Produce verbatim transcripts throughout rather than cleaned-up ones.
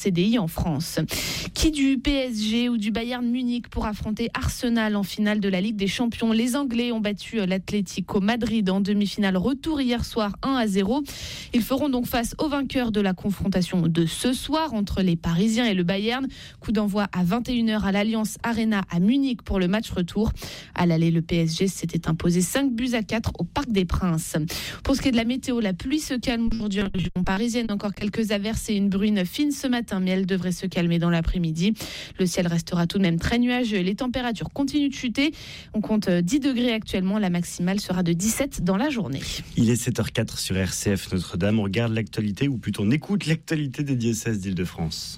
C D I en France. Qui du P S G ou du Bayern Munich pour affronter Arsenal en finale de la Ligue des Champions? Les Anglais ont battu l'Atlético Madrid en demi-finale retour hier soir un à zéro. Ils feront donc face aux vainqueurs de la confrontation de ce soir entre les Parisiens et le Bayern. Coup d'envoi à vingt et une heures à l'Allianz Arena à Munich pour le match retour. À l'aller, le P S G s'était imposé cinq buts à quatre au Parc des Princes. Pour ce qui est de la météo, la pluie se calme aujourd'hui en région parisienne. Encore quelques averses et une bruine fine ce matin, mais elle devrait se calmer dans l'après-midi. Le ciel restera tout de même très nuageux et les températures continuent de chuter. On compte dix degrés actuellement, la maximale sera de dix-sept dans la journée. Il est sept heures quatre sur R C F Notre-Dame. On regarde l'actualité, ou plutôt on écoute l'actualité des diocèses d'Île-de-France.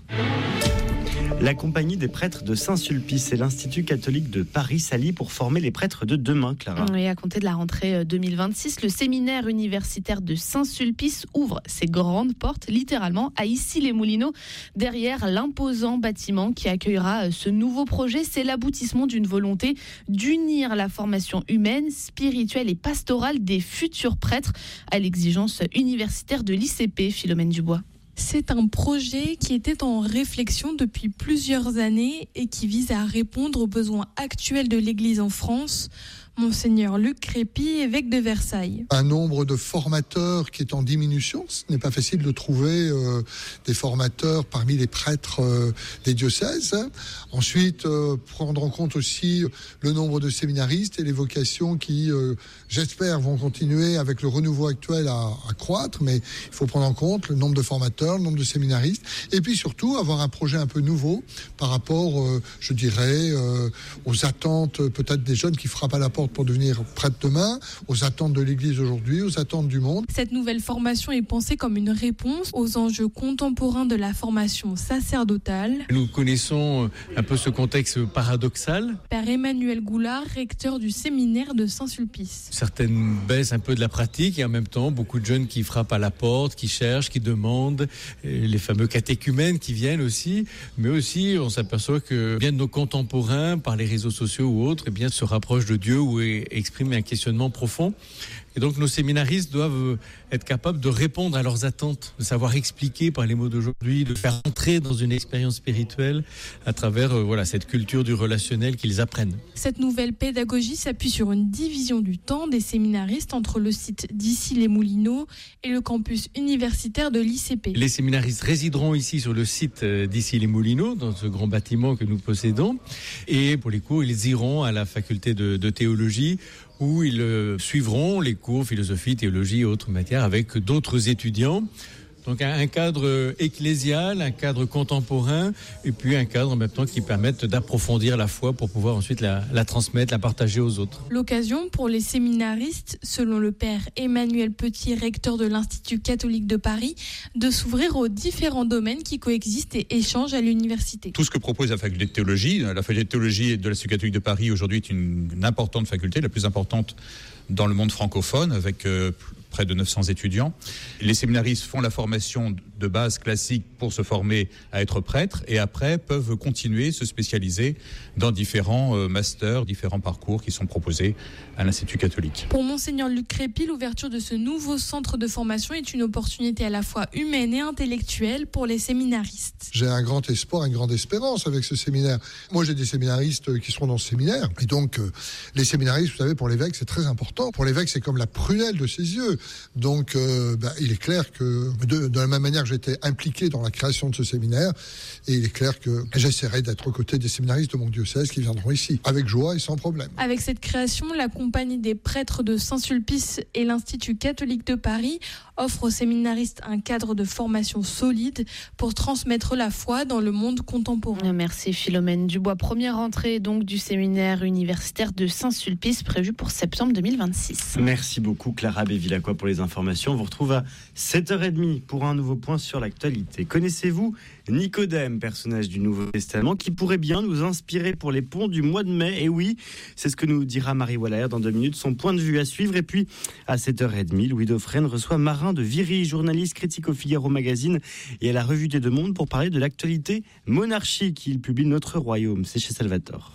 La Compagnie des prêtres de Saint-Sulpice et l'Institut catholique de Paris s'allient pour former les prêtres de demain, Clara. Oui, à compter de la rentrée deux mille vingt-six, le séminaire universitaire de Saint-Sulpice ouvre ses grandes portes, littéralement, à Issy-les-Moulineaux, derrière l'imposant bâtiment qui accueillera ce nouveau projet. C'est l'aboutissement d'une volonté d'unir la formation humaine, spirituelle et pastorale des futurs prêtres à l'exigence universitaire de l'I C P, Philomène Dubois. C'est un projet qui était en réflexion depuis plusieurs années et qui vise à répondre aux besoins actuels de l'Église en France. Monseigneur Luc Crépy, évêque de Versailles. Un nombre de formateurs qui est en diminution. Ce n'est pas facile de trouver euh, des formateurs parmi les prêtres euh, des diocèses. Ensuite, euh, prendre en compte aussi le nombre de séminaristes et les vocations qui, euh, j'espère, vont continuer avec le renouveau actuel à, à croître. Mais il faut prendre en compte le nombre de formateurs, le nombre de séminaristes. Et puis surtout, avoir un projet un peu nouveau par rapport, euh, je dirais, euh, aux attentes peut-être des jeunes qui frappent à la porte pour devenir prêtre demain, aux attentes de l'Église aujourd'hui, aux attentes du monde. Cette nouvelle formation est pensée comme une réponse aux enjeux contemporains de la formation sacerdotale. Nous connaissons un peu ce contexte paradoxal. Père Emmanuel Goulard, recteur du séminaire de Saint-Sulpice. Certaines baissent un peu de la pratique et en même temps beaucoup de jeunes qui frappent à la porte, qui cherchent, qui demandent, les fameux catéchumènes qui viennent aussi, mais aussi on s'aperçoit que bien de nos contemporains, par les réseaux sociaux ou autres, eh bien, se rapprochent de Dieu ou exprimer un questionnement profond. Et donc nos séminaristes doivent être capables de répondre à leurs attentes, de savoir expliquer par les mots d'aujourd'hui, de faire entrer dans une expérience spirituelle à travers euh, voilà, cette culture du relationnel qu'ils apprennent. Cette nouvelle pédagogie s'appuie sur une division du temps des séminaristes entre le site d'Issy-les-Moulineaux et le campus universitaire de l'I C P. Les séminaristes résideront ici sur le site d'Issy-les-Moulineaux, dans ce grand bâtiment que nous possédons. Et pour les cours, ils iront à la faculté de, de théologie où ils euh, suivront les cours philosophie, théologie et autres matières avec d'autres étudiants. Donc un, un cadre ecclésial, un cadre contemporain et puis un cadre en même temps qui permette d'approfondir la foi pour pouvoir ensuite la, la transmettre, la partager aux autres. L'occasion pour les séminaristes, selon le père Emmanuel Petit, recteur de l'Institut catholique de Paris, de s'ouvrir aux différents domaines qui coexistent et échangent à l'université. Tout ce que propose la faculté de théologie, la faculté de théologie de l'Institut catholique de Paris aujourd'hui est une, une importante faculté, la plus importante dans le monde francophone avec euh, près de neuf cents étudiants. Les séminaristes font la formation de base classique pour se former à être prêtre et après peuvent continuer, se spécialiser dans différents euh, masters, différents parcours qui sont proposés à l'Institut catholique. Pour Monseigneur Luc Crépy, l'ouverture de ce nouveau centre de formation est une opportunité à la fois humaine et intellectuelle pour les séminaristes. J'ai un grand espoir, une grande espérance avec ce séminaire. Moi, j'ai des séminaristes qui seront dans ce séminaire. Et donc, euh, les séminaristes, vous savez, pour l'évêque, c'est très important. Pour l'évêque, c'est comme la prunelle de ses yeux. Donc, euh, bah, il est clair que, de, de la même manière que j'étais impliqué dans la création de ce séminaire, et il est clair que j'essaierai d'être aux côtés des séminaristes de mon diocèse qui viendront ici, avec joie et sans problème. Avec cette création, la Compagnie des prêtres de Saint-Sulpice et l'Institut catholique de Paris offrent aux séminaristes un cadre de formation solide pour transmettre la foi dans le monde contemporain. Merci Philomène Dubois. Première rentrée donc du séminaire universitaire de Saint-Sulpice prévue pour septembre deux mille vingt-six. Merci beaucoup Clara Bévilacqua pour les informations. On vous retrouve à sept heures trente pour un nouveau point sur l'actualité. Connaissez-vous Nicodème, personnage du Nouveau Testament qui pourrait bien nous inspirer pour les ponts du mois de mai? Et oui, c'est ce que nous dira Marie Wallaert dans deux minutes, son point de vue à suivre. Et puis à sept heures trente, Louis Dauphren reçoit Marin de Viry, journaliste critique au Figaro Magazine et à la Revue des Deux Mondes pour parler de l'actualité monarchique. Il publie Notre Royaume, c'est chez Salvatore.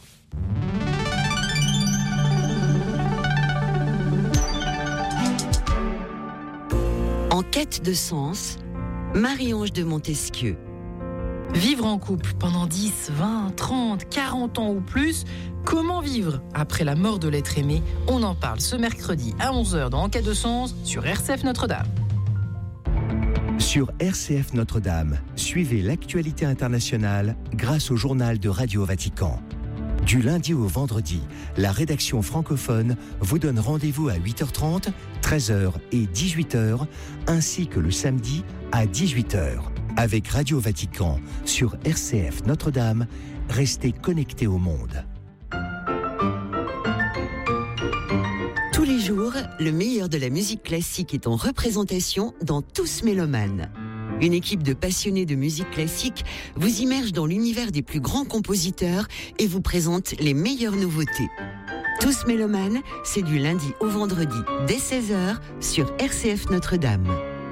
En quête de sens, Marie-Ange de Montesquieu. Vivre en couple pendant dix, vingt, trente, quarante ans ou plus, comment vivre après la mort de l'être aimé? On en parle ce mercredi à onze heures dans En cas de sens sur R C F Notre-Dame. Sur R C F Notre-Dame, suivez l'actualité internationale grâce au journal de Radio Vatican. Du lundi au vendredi, la rédaction francophone vous donne rendez-vous à huit heures trente, treize heures et dix-huit heures, ainsi que le samedi à dix-huit heures. Avec Radio Vatican sur R C F Notre-Dame, restez connectés au monde. Tous les jours, le meilleur de la musique classique est en représentation dans Tous Mélomanes. Une équipe de passionnés de musique classique vous immerge dans l'univers des plus grands compositeurs et vous présente les meilleures nouveautés. Tous Mélomanes, c'est du lundi au vendredi dès seize heures sur R C F Notre-Dame.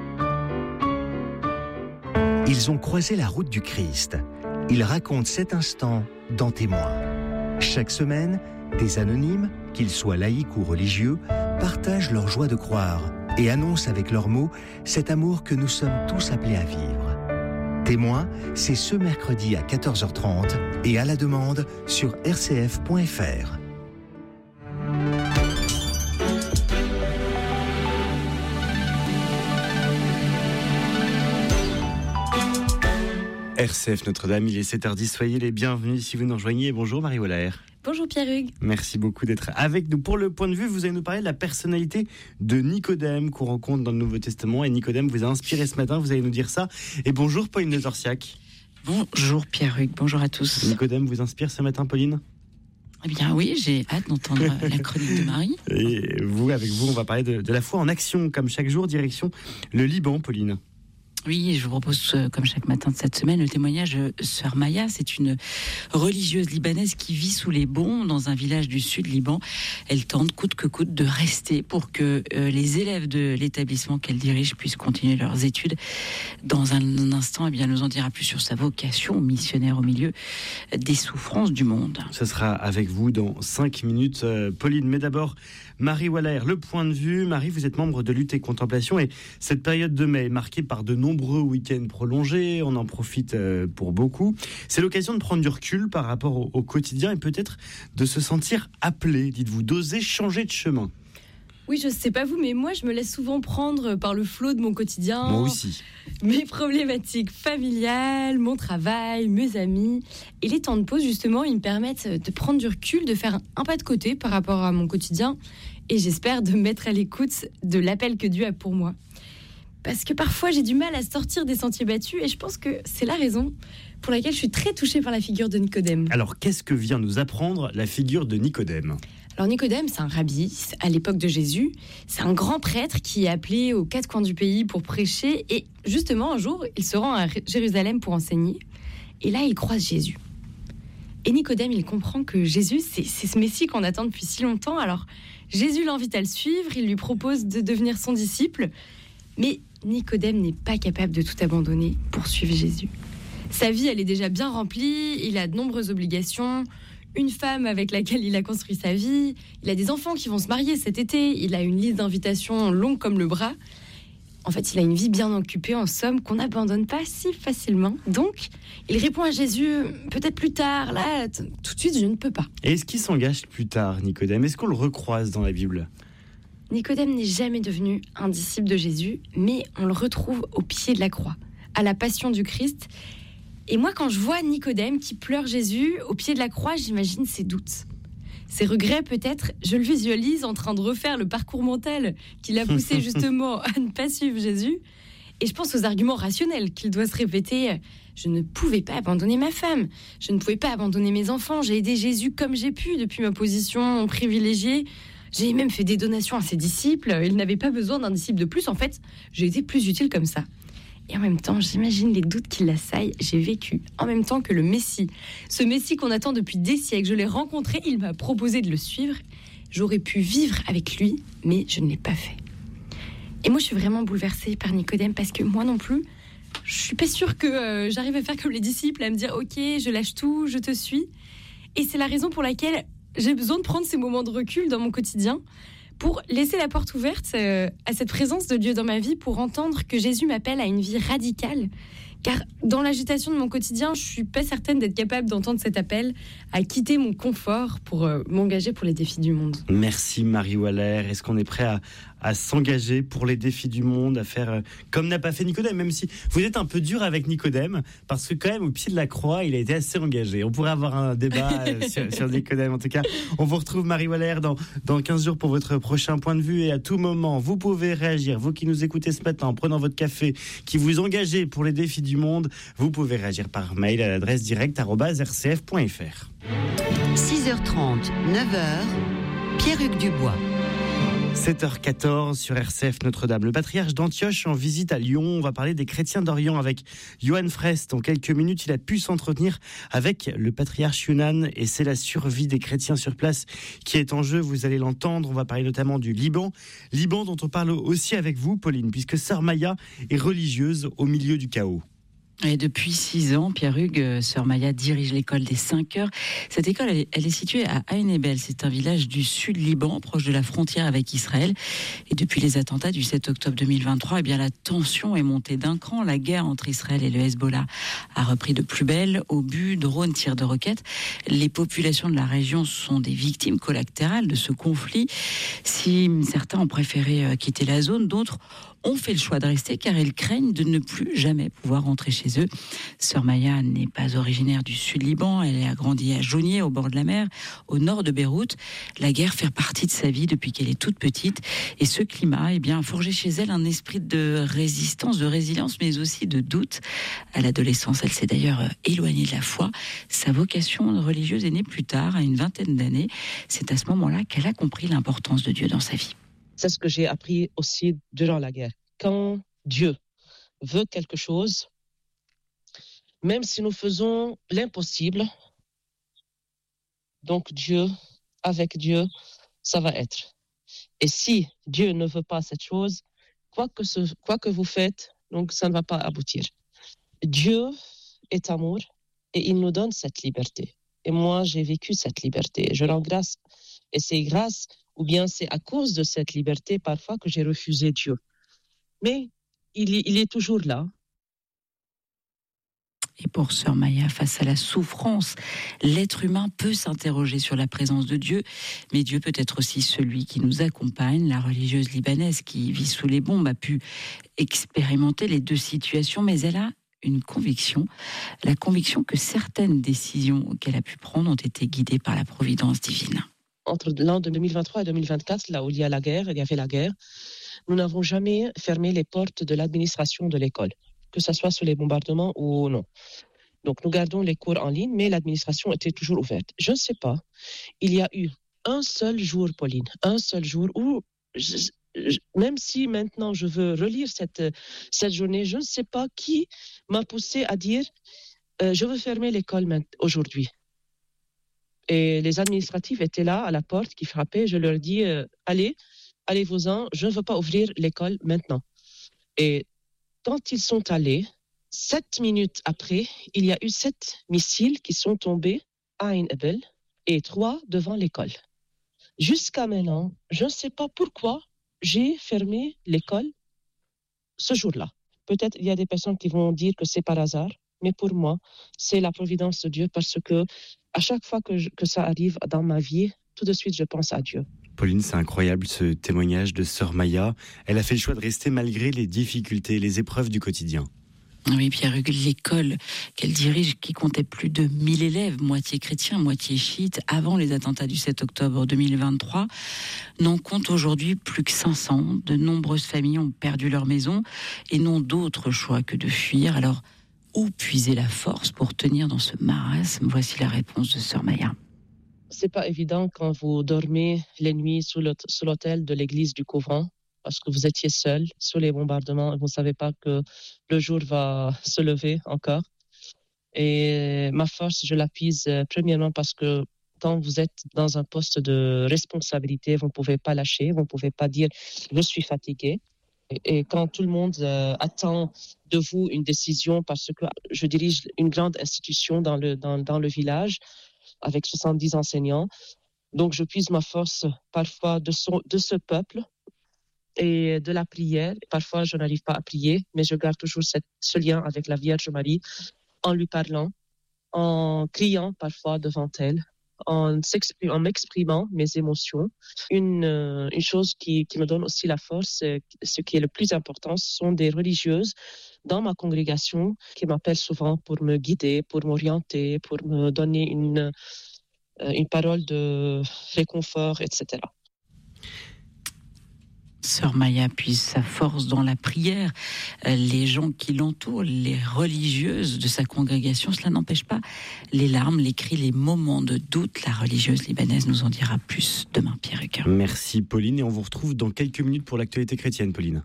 Ils ont croisé la route du Christ. Ils racontent cet instant dans Témoins. Chaque semaine, des anonymes, qu'ils soient laïcs ou religieux, partagent leur joie de croire et annoncent avec leurs mots cet amour que nous sommes tous appelés à vivre. Témoins, c'est ce mercredi à quatorze heures trente et à la demande sur r c f point f r. R C F Notre-Dame, il est sept heures dix, soyez les bienvenus si vous nous rejoignez. Bonjour Marie Waller. Bonjour Pierre-Hugues. Merci beaucoup d'être avec nous. Pour le point de vue, vous allez nous parler de la personnalité de Nicodème qu'on rencontre dans le Nouveau Testament. Et Nicodème vous a inspiré ce matin, vous allez nous dire ça. Et bonjour Pauline de Torsiac. Bonjour Pierre-Hugues, bonjour à tous. Nicodème vous inspire ce matin, Pauline ? Eh bien oui, j'ai hâte d'entendre la chronique de Marie. Et vous, avec vous, on va parler de, de la foi en action, comme chaque jour, direction le Liban, Pauline. Oui, je vous propose, comme chaque matin de cette semaine, le témoignage de Sœur Maya. C'est une religieuse libanaise qui vit sous les bombes dans un village du sud Liban. Elle tente coûte que coûte de rester pour que euh, les élèves de l'établissement qu'elle dirige puissent continuer leurs études. Dans un instant, eh bien, elle nous en dira plus sur sa vocation missionnaire au milieu des souffrances du monde. Ce sera avec vous dans cinq minutes, euh, Pauline. Mais d'abord, Marie Waller, le point de vue. Marie, vous êtes membre de Lutte et Contemplation et cette période de mai est marquée par de nombreux week-ends prolongés, on en profite pour beaucoup. C'est l'occasion de prendre du recul par rapport au, au quotidien et peut-être de se sentir appelé, dites-vous, d'oser changer de chemin. Oui, je sais pas vous, mais moi, je me laisse souvent prendre par le flot de mon quotidien. Moi aussi. Mes problématiques familiales, mon travail, mes amis. Et les temps de pause, justement, ils me permettent de prendre du recul, de faire un pas de côté par rapport à mon quotidien. Et j'espère de me mettre à l'écoute de l'appel que Dieu a pour moi. Parce que parfois, j'ai du mal à sortir des sentiers battus et je pense que c'est la raison pour laquelle je suis très touchée par la figure de Nicodème. Alors, qu'est-ce que vient nous apprendre la figure de Nicodème ? Alors, Nicodème, c'est un rabbi à l'époque de Jésus. C'est un grand prêtre qui est appelé aux quatre coins du pays pour prêcher. Et justement, un jour, il se rend à Jérusalem pour enseigner. Et là, il croise Jésus. Et Nicodème, il comprend que Jésus, c'est, c'est ce Messie qu'on attend depuis si longtemps. Alors, Jésus l'invite à le suivre. Il lui propose de devenir son disciple. Mais Nicodème n'est pas capable de tout abandonner pour suivre Jésus. Sa vie, elle est déjà bien remplie, il a de nombreuses obligations, une femme avec laquelle il a construit sa vie, il a des enfants qui vont se marier cet été, il a une liste d'invitations longue comme le bras. En fait, il a une vie bien occupée, en somme, qu'on n'abandonne pas si facilement. Donc, il répond à Jésus, peut-être plus tard, là, t- tout de suite, je ne peux pas. Et est-ce qu'il s'engage plus tard, Nicodème ? Est-ce qu'on le recroise dans la Bible ? Nicodème n'est jamais devenu un disciple de Jésus, mais on le retrouve au pied de la croix, à la passion du Christ. Et moi, quand je vois Nicodème qui pleure Jésus au pied de la croix, j'imagine ses doutes. Ses regrets peut-être, je le visualise en train de refaire le parcours mental qui l'a poussé justement à ne pas suivre Jésus. Et je pense aux arguments rationnels qu'il doit se répéter. Je ne pouvais pas abandonner ma femme, je ne pouvais pas abandonner mes enfants, j'ai aidé Jésus comme j'ai pu depuis ma position privilégiée. J'ai même fait des donations à ses disciples. Il n'avait pas besoin d'un disciple de plus. En fait, j'ai été plus utile comme ça. Et en même temps, j'imagine les doutes qui l'assaillent. J'ai vécu en même temps que le Messie. Ce Messie qu'on attend depuis des siècles. Je l'ai rencontré, il m'a proposé de le suivre. J'aurais pu vivre avec lui, mais je ne l'ai pas fait. Et moi, je suis vraiment bouleversée par Nicodème parce que moi non plus, je suis pas sûre que euh, j'arrive à faire comme les disciples, à me dire « Ok, je lâche tout, je te suis ». Et c'est la raison pour laquelle j'ai besoin de prendre ces moments de recul dans mon quotidien pour laisser la porte ouverte euh, à cette présence de Dieu dans ma vie, pour entendre que Jésus m'appelle à une vie radicale car dans l'agitation de mon quotidien, je suis pas certaine d'être capable d'entendre cet appel à quitter mon confort pour euh, m'engager pour les défis du monde. Merci Marie Waller. Est-ce qu'on est prêt à, à s'engager pour les défis du monde, à faire euh, comme n'a pas fait Nicodème, même si vous êtes un peu dur avec Nicodème, parce que quand même au pied de la croix, il a été assez engagé. On pourrait avoir un débat euh, sur, sur Nicodème. En tout cas, on vous retrouve Marie Waller dans, dans quinze jours pour votre prochain point de vue, et à tout moment, vous pouvez réagir. Vous qui nous écoutez ce matin en prenant votre café, qui vous engagez pour les défis du monde, vous pouvez réagir par mail à l'adresse directe arobase r c f point f r. six heures trente, neuf heures, Pierre-Hugues Dubois. sept heures quatorze sur R C F Notre-Dame. Le patriarche d'Antioche en visite à Lyon. On va parler des chrétiens d'Orient avec Johan Frest. En quelques minutes, il a pu s'entretenir avec le patriarche Younan et c'est la survie des chrétiens sur place qui est en jeu. Vous allez l'entendre. On va parler notamment du Liban. Liban dont on parle aussi avec vous, Pauline, puisque Sœur Maya est religieuse au milieu du chaos. Et depuis six ans, Pierre-Hugues, Sœur Maya dirige l'école des cinq heures. Cette école, elle est, elle est située à Ain el-Bel. C'est un village du sud Liban, proche de la frontière avec Israël. Et depuis les attentats du sept octobre deux mille vingt-trois, eh bien, la tension est montée d'un cran. La guerre entre Israël et le Hezbollah a repris de plus belle. Obus, drones, tirs de roquettes. Les populations de la région sont des victimes collatérales de ce conflit. Si certains ont préféré quitter la zone, d'autres ont fait le choix de rester car ils craignent de ne plus jamais pouvoir rentrer chez eux. Sœur Maya n'est pas originaire du sud Liban, elle a grandi à Jaunier, au bord de la mer, au nord de Beyrouth. La guerre fait partie de sa vie depuis qu'elle est toute petite et ce climat eh bien, a forgé chez elle un esprit de résistance, de résilience, mais aussi de doute. À l'adolescence, elle s'est d'ailleurs éloignée de la foi. Sa vocation religieuse est née plus tard, à une vingtaine d'années. C'est à ce moment-là qu'elle a compris l'importance de Dieu dans sa vie. C'est ce que j'ai appris aussi durant la guerre. Quand Dieu veut quelque chose, même si nous faisons l'impossible, donc Dieu, avec Dieu, ça va être. Et si Dieu ne veut pas cette chose, quoi que, ce, quoi que vous faites, donc ça ne va pas aboutir. Dieu est amour et il nous donne cette liberté. Et moi, j'ai vécu cette liberté. Je rends grâce. Et c'est grâce ou bien c'est à cause de cette liberté parfois que j'ai refusé Dieu. Mais il est, il est toujours là. Et pour Sœur Maya, face à la souffrance, l'être humain peut s'interroger sur la présence de Dieu, mais Dieu peut être aussi celui qui nous accompagne. La religieuse libanaise qui vit sous les bombes a pu expérimenter les deux situations, mais elle a une conviction, la conviction que certaines décisions qu'elle a pu prendre ont été guidées par la providence divine. Entre l'an deux mille vingt-trois et deux mille vingt-quatre, là où il y a la guerre, il y avait la guerre, nous n'avons jamais fermé les portes de l'administration de l'école, que ce soit sous les bombardements ou non. Donc nous gardons les cours en ligne, mais l'administration était toujours ouverte. Je ne sais pas, il y a eu un seul jour, Pauline, un seul jour où, je, je, même si maintenant je veux relire cette, cette journée, je ne sais pas qui m'a poussé à dire euh, je veux fermer l'école aujourd'hui. Et les administratifs étaient là, à la porte, qui frappaient. Je leur dis, euh, allez, allez-vous-en, je ne veux pas ouvrir l'école maintenant. Et quand ils sont allés, sept minutes après, il y a eu sept missiles qui sont tombés à Ain el-Bel et trois devant l'école. Jusqu'à maintenant, je ne sais pas pourquoi j'ai fermé l'école ce jour-là. Peut-être il y a des personnes qui vont dire que c'est par hasard, mais pour moi, c'est la providence de Dieu parce que à chaque fois que, je, que ça arrive dans ma vie, tout de suite, je pense à Dieu. Pauline, c'est incroyable ce témoignage de Sœur Maya. Elle a fait le choix de rester malgré les difficultés, les épreuves du quotidien. Oui, Pierre-Hugues, l'école qu'elle dirige, qui comptait plus de mille élèves, moitié chrétiens, moitié chiites, avant les attentats du sept octobre deux mille vingt-trois, n'en compte aujourd'hui plus que cinq cents. De nombreuses familles ont perdu leur maison et n'ont d'autre choix que de fuir. Alors, où puiser la force pour tenir dans ce marasme? Voici la réponse de Sœur Maya. C'est pas évident quand vous dormez les nuits sous l'autel de l'église du couvent, parce que vous étiez seul sous les bombardements et vous ne savez pas que le jour va se lever encore. Et ma force, je la puise premièrement parce que quand vous êtes dans un poste de responsabilité, vous ne pouvez pas lâcher, vous ne pouvez pas dire « je suis fatigué ». Et quand tout le monde euh, attend de vous une décision, parce que je dirige une grande institution dans le, dans, dans le village avec soixante-dix enseignants, donc je puise ma force parfois de, son, de ce peuple et de la prière. Parfois, je n'arrive pas à prier, mais je garde toujours cette, ce lien avec la Vierge Marie en lui parlant, en criant parfois devant elle, en, en m'exprimant mes émotions. Une, euh, une chose qui, qui me donne aussi la force, ce qui est le plus important, ce sont des religieuses dans ma congrégation qui m'appellent souvent pour me guider, pour m'orienter, pour me donner une, euh, une parole de réconfort, et cetera. Sœur Maya puise sa force dans la prière. Les gens qui l'entourent, les religieuses de sa congrégation, cela n'empêche pas les larmes, les cris, les moments de doute. La religieuse libanaise nous en dira plus demain, Pierruc. Merci Pauline, et on vous retrouve dans quelques minutes pour l'actualité chrétienne, Pauline.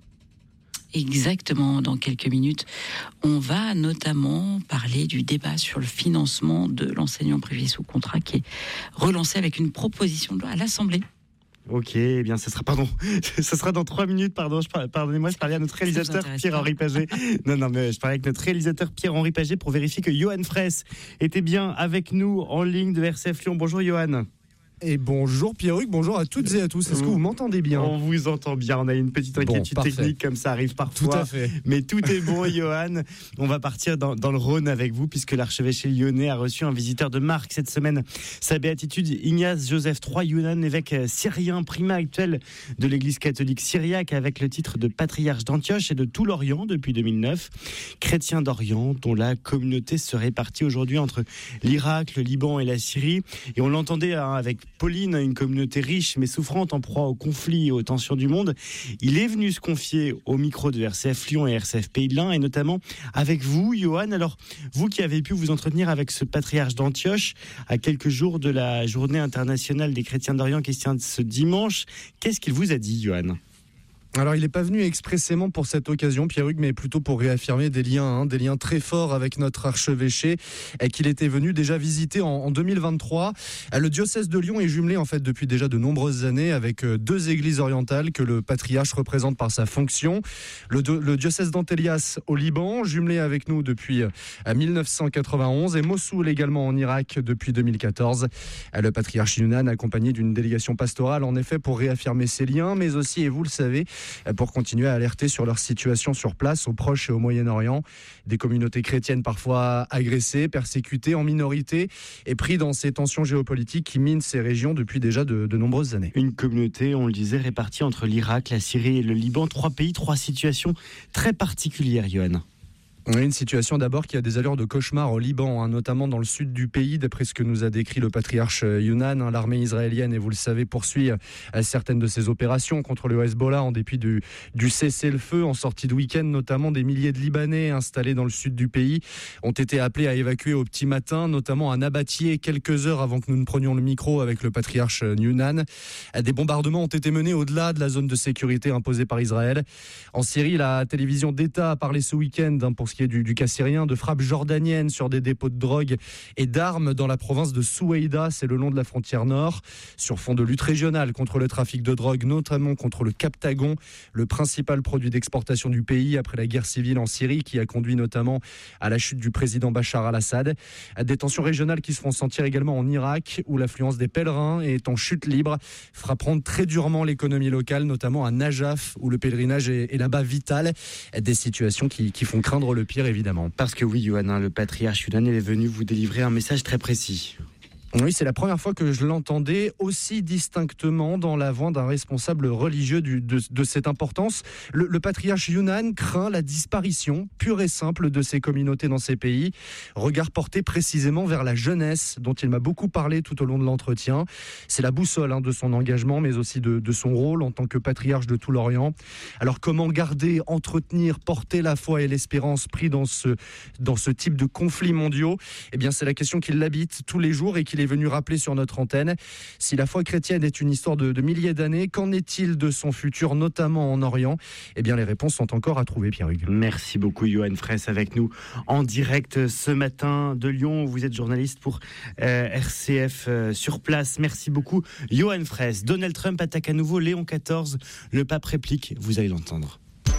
Exactement, dans quelques minutes, on va notamment parler du débat sur le financement de l'enseignement privé sous contrat qui est relancé avec une proposition de loi à l'Assemblée. Ok, eh bien, ce sera, pardon, ce sera dans trois minutes, pardon, je, pardonnez-moi, je parlais à notre réalisateur Pierre-Henri Paget. Non, non, mais je parlais avec notre réalisateur Pierre-Henri Paget pour vérifier que Johan Fraisse était bien avec nous en ligne de R C F Lyon. Bonjour Johan. Et bonjour Pierruc, bonjour à toutes et à tous. Est-ce que vous m'entendez bien ? On vous entend bien, on a une petite inquiétude bon, technique comme ça arrive parfois. Tout à fait. Mais tout est bon Johan. On va partir dans, dans le Rhône avec vous puisque l'archevêché lyonnais a reçu un visiteur de marque cette semaine. Sa béatitude Ignace Joseph trois Younan, évêque syrien, primat actuel de l'église catholique syriaque avec le titre de patriarche d'Antioche et de tout l'Orient depuis deux mille neuf. Chrétien d'Orient dont la communauté se répartit aujourd'hui entre l'Irak, le Liban et la Syrie. Et on l'entendait hein, avec Pauline, une communauté riche mais souffrante en proie aux conflits et aux tensions du monde. Il est venu se confier au micro de R C F Lyon et R C F Pays de l'Ain et notamment avec vous, Johan. Alors, vous qui avez pu vous entretenir avec ce patriarche d'Antioche à quelques jours de la journée internationale des chrétiens d'Orient qui se tient ce dimanche, qu'est-ce qu'il vous a dit, Johan ? Alors, il n'est pas venu expressément pour cette occasion, Pierruc, mais plutôt pour réaffirmer des liens, hein, des liens très forts avec notre archevêché et qu'il était venu déjà visiter en, en deux mille vingt-trois. Le diocèse de Lyon est jumelé en fait depuis déjà de nombreuses années avec deux églises orientales que le patriarche représente par sa fonction. Le, le diocèse d'Antélias au Liban, jumelé avec nous depuis mille neuf cent quatre-vingt-onze, et Mossoul également en Irak depuis deux mille quatorze. Le patriarche Younan accompagné d'une délégation pastorale en effet pour réaffirmer ces liens, mais aussi, et vous le savez, pour continuer à alerter sur leur situation sur place, au Proche et au Moyen-Orient. Des communautés chrétiennes parfois agressées, persécutées en minorité et pris dans ces tensions géopolitiques qui minent ces régions depuis déjà de, de nombreuses années. Une communauté, on le disait, répartie entre l'Irak, la Syrie et le Liban. Trois pays, trois situations très particulières, Johan. Une situation d'abord qui a des allures de cauchemar au Liban, hein, notamment dans le sud du pays, d'après ce que nous a décrit le patriarche Younan. Hein, l'armée israélienne, et vous le savez, poursuit euh, certaines de ses opérations contre le Hezbollah en dépit du, du cessez-le-feu. En sortie de week-end, notamment des milliers de Libanais installés dans le sud du pays ont été appelés à évacuer au petit matin, notamment à Nabatieh, quelques heures avant que nous ne prenions le micro avec le patriarche Younan. Des bombardements ont été menés au-delà de la zone de sécurité imposée par Israël. En Syrie, la télévision d'État a parlé ce week-end hein, pour ce qui est du, du cas syrien, de frappes jordaniennes sur des dépôts de drogue et d'armes dans la province de Soueïda, c'est le long de la frontière nord, sur fond de lutte régionale contre le trafic de drogue, notamment contre le Captagon, le principal produit d'exportation du pays après la guerre civile en Syrie qui a conduit notamment à la chute du président Bachar al-Assad. Des tensions régionales qui se font sentir également en Irak, où l'affluence des pèlerins est en chute libre, frapperont très durement l'économie locale, notamment à Najaf, où le pèlerinage est, est là-bas vital. Des situations qui, qui font craindre le pire, évidemment. Parce que oui, Johan, le patriarche Younan est venu vous délivrer un message très précis. Oui, c'est la première fois que je l'entendais aussi distinctement dans la voix d'un responsable religieux du, de, de cette importance. Le, le patriarche Younan craint la disparition pure et simple de ces communautés dans ces pays. Regard porté précisément vers la jeunesse, dont il m'a beaucoup parlé tout au long de l'entretien. C'est la boussole hein, de son engagement, mais aussi de, de son rôle en tant que patriarche de tout l'Orient. Alors comment garder, entretenir, porter la foi et l'espérance pris dans ce, dans ce type de conflits mondiaux ? Eh bien, c'est la question qui l'habite tous les jours et qu'il est venu rappeler sur notre antenne. Si la foi chrétienne est une histoire de, de milliers d'années, qu'en est-il de son futur, notamment en Orient ? Eh bien, les réponses sont encore à trouver, Pierre-Hugues. Merci beaucoup, Johan Fraisse, avec nous en direct ce matin de Lyon. Vous êtes journaliste pour euh, R C F euh, sur place. Merci beaucoup, Johan Fraisse. Donald Trump attaque à nouveau Léon quatorze. Le pape réplique, vous allez l'entendre.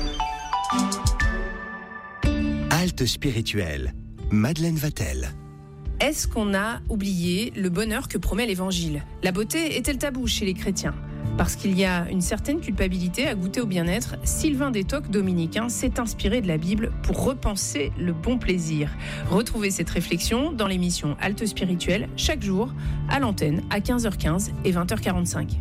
Halte spirituelle. Madeleine Vatel. Est-ce qu'on a oublié le bonheur que promet l'Évangile ? La beauté est-elle tabou chez les chrétiens ? Parce qu'il y a une certaine culpabilité à goûter au bien-être, Sylvain Détoc, dominicain, s'est inspiré de la Bible pour repenser le bon plaisir. Retrouvez cette réflexion dans l'émission Halte Spirituelle, chaque jour, à l'antenne, à quinze heures quinze et vingt heures quarante-cinq.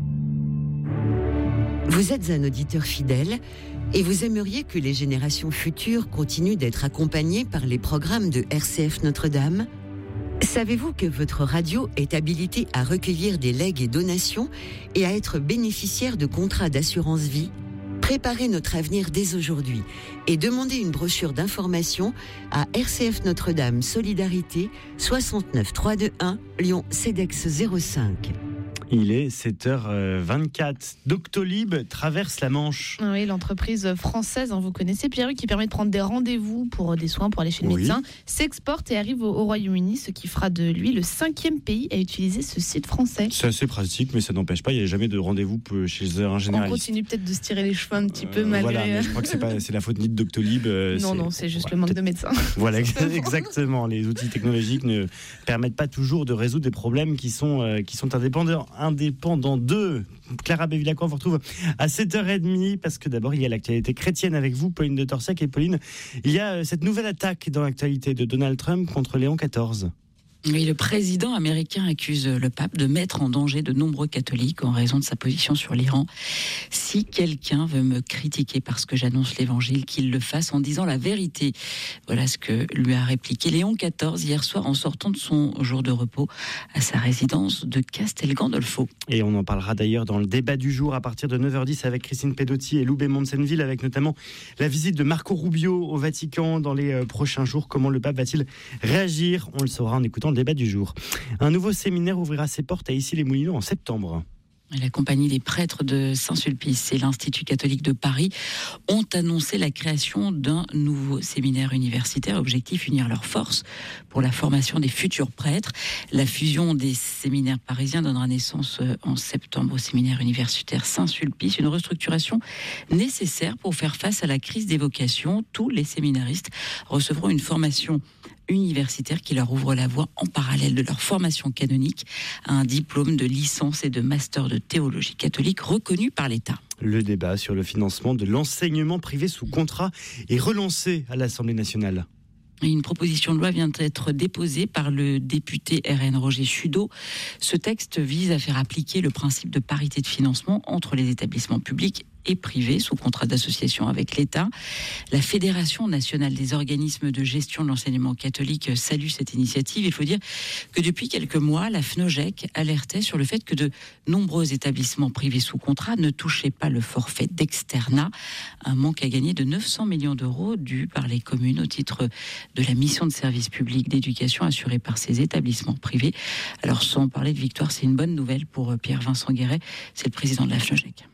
Vous êtes un auditeur fidèle et vous aimeriez que les générations futures continuent d'être accompagnées par les programmes de R C F Notre-Dame ? Savez-vous que votre radio est habilitée à recueillir des legs et donations et à être bénéficiaire de contrats d'assurance vie ? Préparez notre avenir dès aujourd'hui et demandez une brochure d'information à R C F Notre-Dame Solidarité soixante-neuf trois cent vingt-et-un Lyon Cedex zéro cinq. Il est sept heures vingt-quatre. Doctolib traverse la Manche. Oui, l'entreprise française, hein, vous connaissez Pierre, qui permet de prendre des rendez-vous pour des soins, pour aller chez le oui. médecin, s'exporte et arrive au, au Royaume-Uni, ce qui fera de lui le cinquième pays à utiliser ce site français. C'est assez pratique, mais ça n'empêche pas, il n'y a jamais de rendez-vous chez un généraliste. On continue peut-être de se tirer les cheveux un petit peu euh, malgré... Voilà, mais je crois que c'est, pas, c'est la faute ni de Doctolib. Euh, non, c'est... non, c'est juste voilà, le manque peut-être... de médecins. Voilà, exactement. Les outils technologiques ne permettent pas toujours de résoudre des problèmes qui sont, euh, qui sont indépendants, indépendants d'eux. Clara Bévilacqua, on vous retrouve à sept heures trente parce que d'abord il y a l'actualité chrétienne avec vous, Pauline de Torsac. Et Pauline, il y a cette nouvelle attaque dans l'actualité de Donald Trump contre Léon quatorze. Oui, le président américain accuse le pape de mettre en danger de nombreux catholiques en raison de sa position sur l'Iran. Si quelqu'un veut me critiquer parce que j'annonce l'évangile, qu'il le fasse en disant la vérité. Voilà ce que lui a répliqué Léon quatorze hier soir en sortant de son jour de repos à sa résidence de Castel-Gandolfo. Et on en parlera d'ailleurs dans le débat du jour à partir de neuf heures dix avec Christine Pedotti et Lou Bémont-Senville, avec notamment la visite de Marco Rubio au Vatican dans les prochains jours. Comment le pape va-t-il réagir ? On le saura en écoutant le débat du jour. Un nouveau séminaire ouvrira ses portes à Issy-les-Moulineaux en septembre. La compagnie des prêtres de Saint-Sulpice et l'Institut catholique de Paris ont annoncé la création d'un nouveau séminaire universitaire. Objectif, unir leurs forces pour la formation des futurs prêtres. La fusion des séminaires parisiens donnera naissance en septembre au séminaire universitaire Saint-Sulpice. Une restructuration nécessaire pour faire face à la crise des vocations. Tous les séminaristes recevront une formation universitaires qui leur ouvrent la voie en parallèle de leur formation canonique à un diplôme de licence et de master de théologie catholique reconnu par l'État. Le débat sur le financement de l'enseignement privé sous contrat est relancé à l'Assemblée nationale. Une proposition de loi vient d'être déposée par le député R N Roger Chudeau. Ce texte vise à faire appliquer le principe de parité de financement entre les établissements publics et privés sous contrat d'association avec l'État. La Fédération nationale des organismes de gestion de l'enseignement catholique salue cette initiative. Il faut dire que depuis quelques mois, la FNOGEC alertait sur le fait que de nombreux établissements privés sous contrat ne touchaient pas le forfait d'externat, un manque à gagner de neuf cents millions d'euros dû par les communes au titre de la mission de service public d'éducation assurée par ces établissements privés. Alors sans parler de victoire, c'est une bonne nouvelle pour Pierre-Vincent Guéret, c'est le président de la FNOGEC.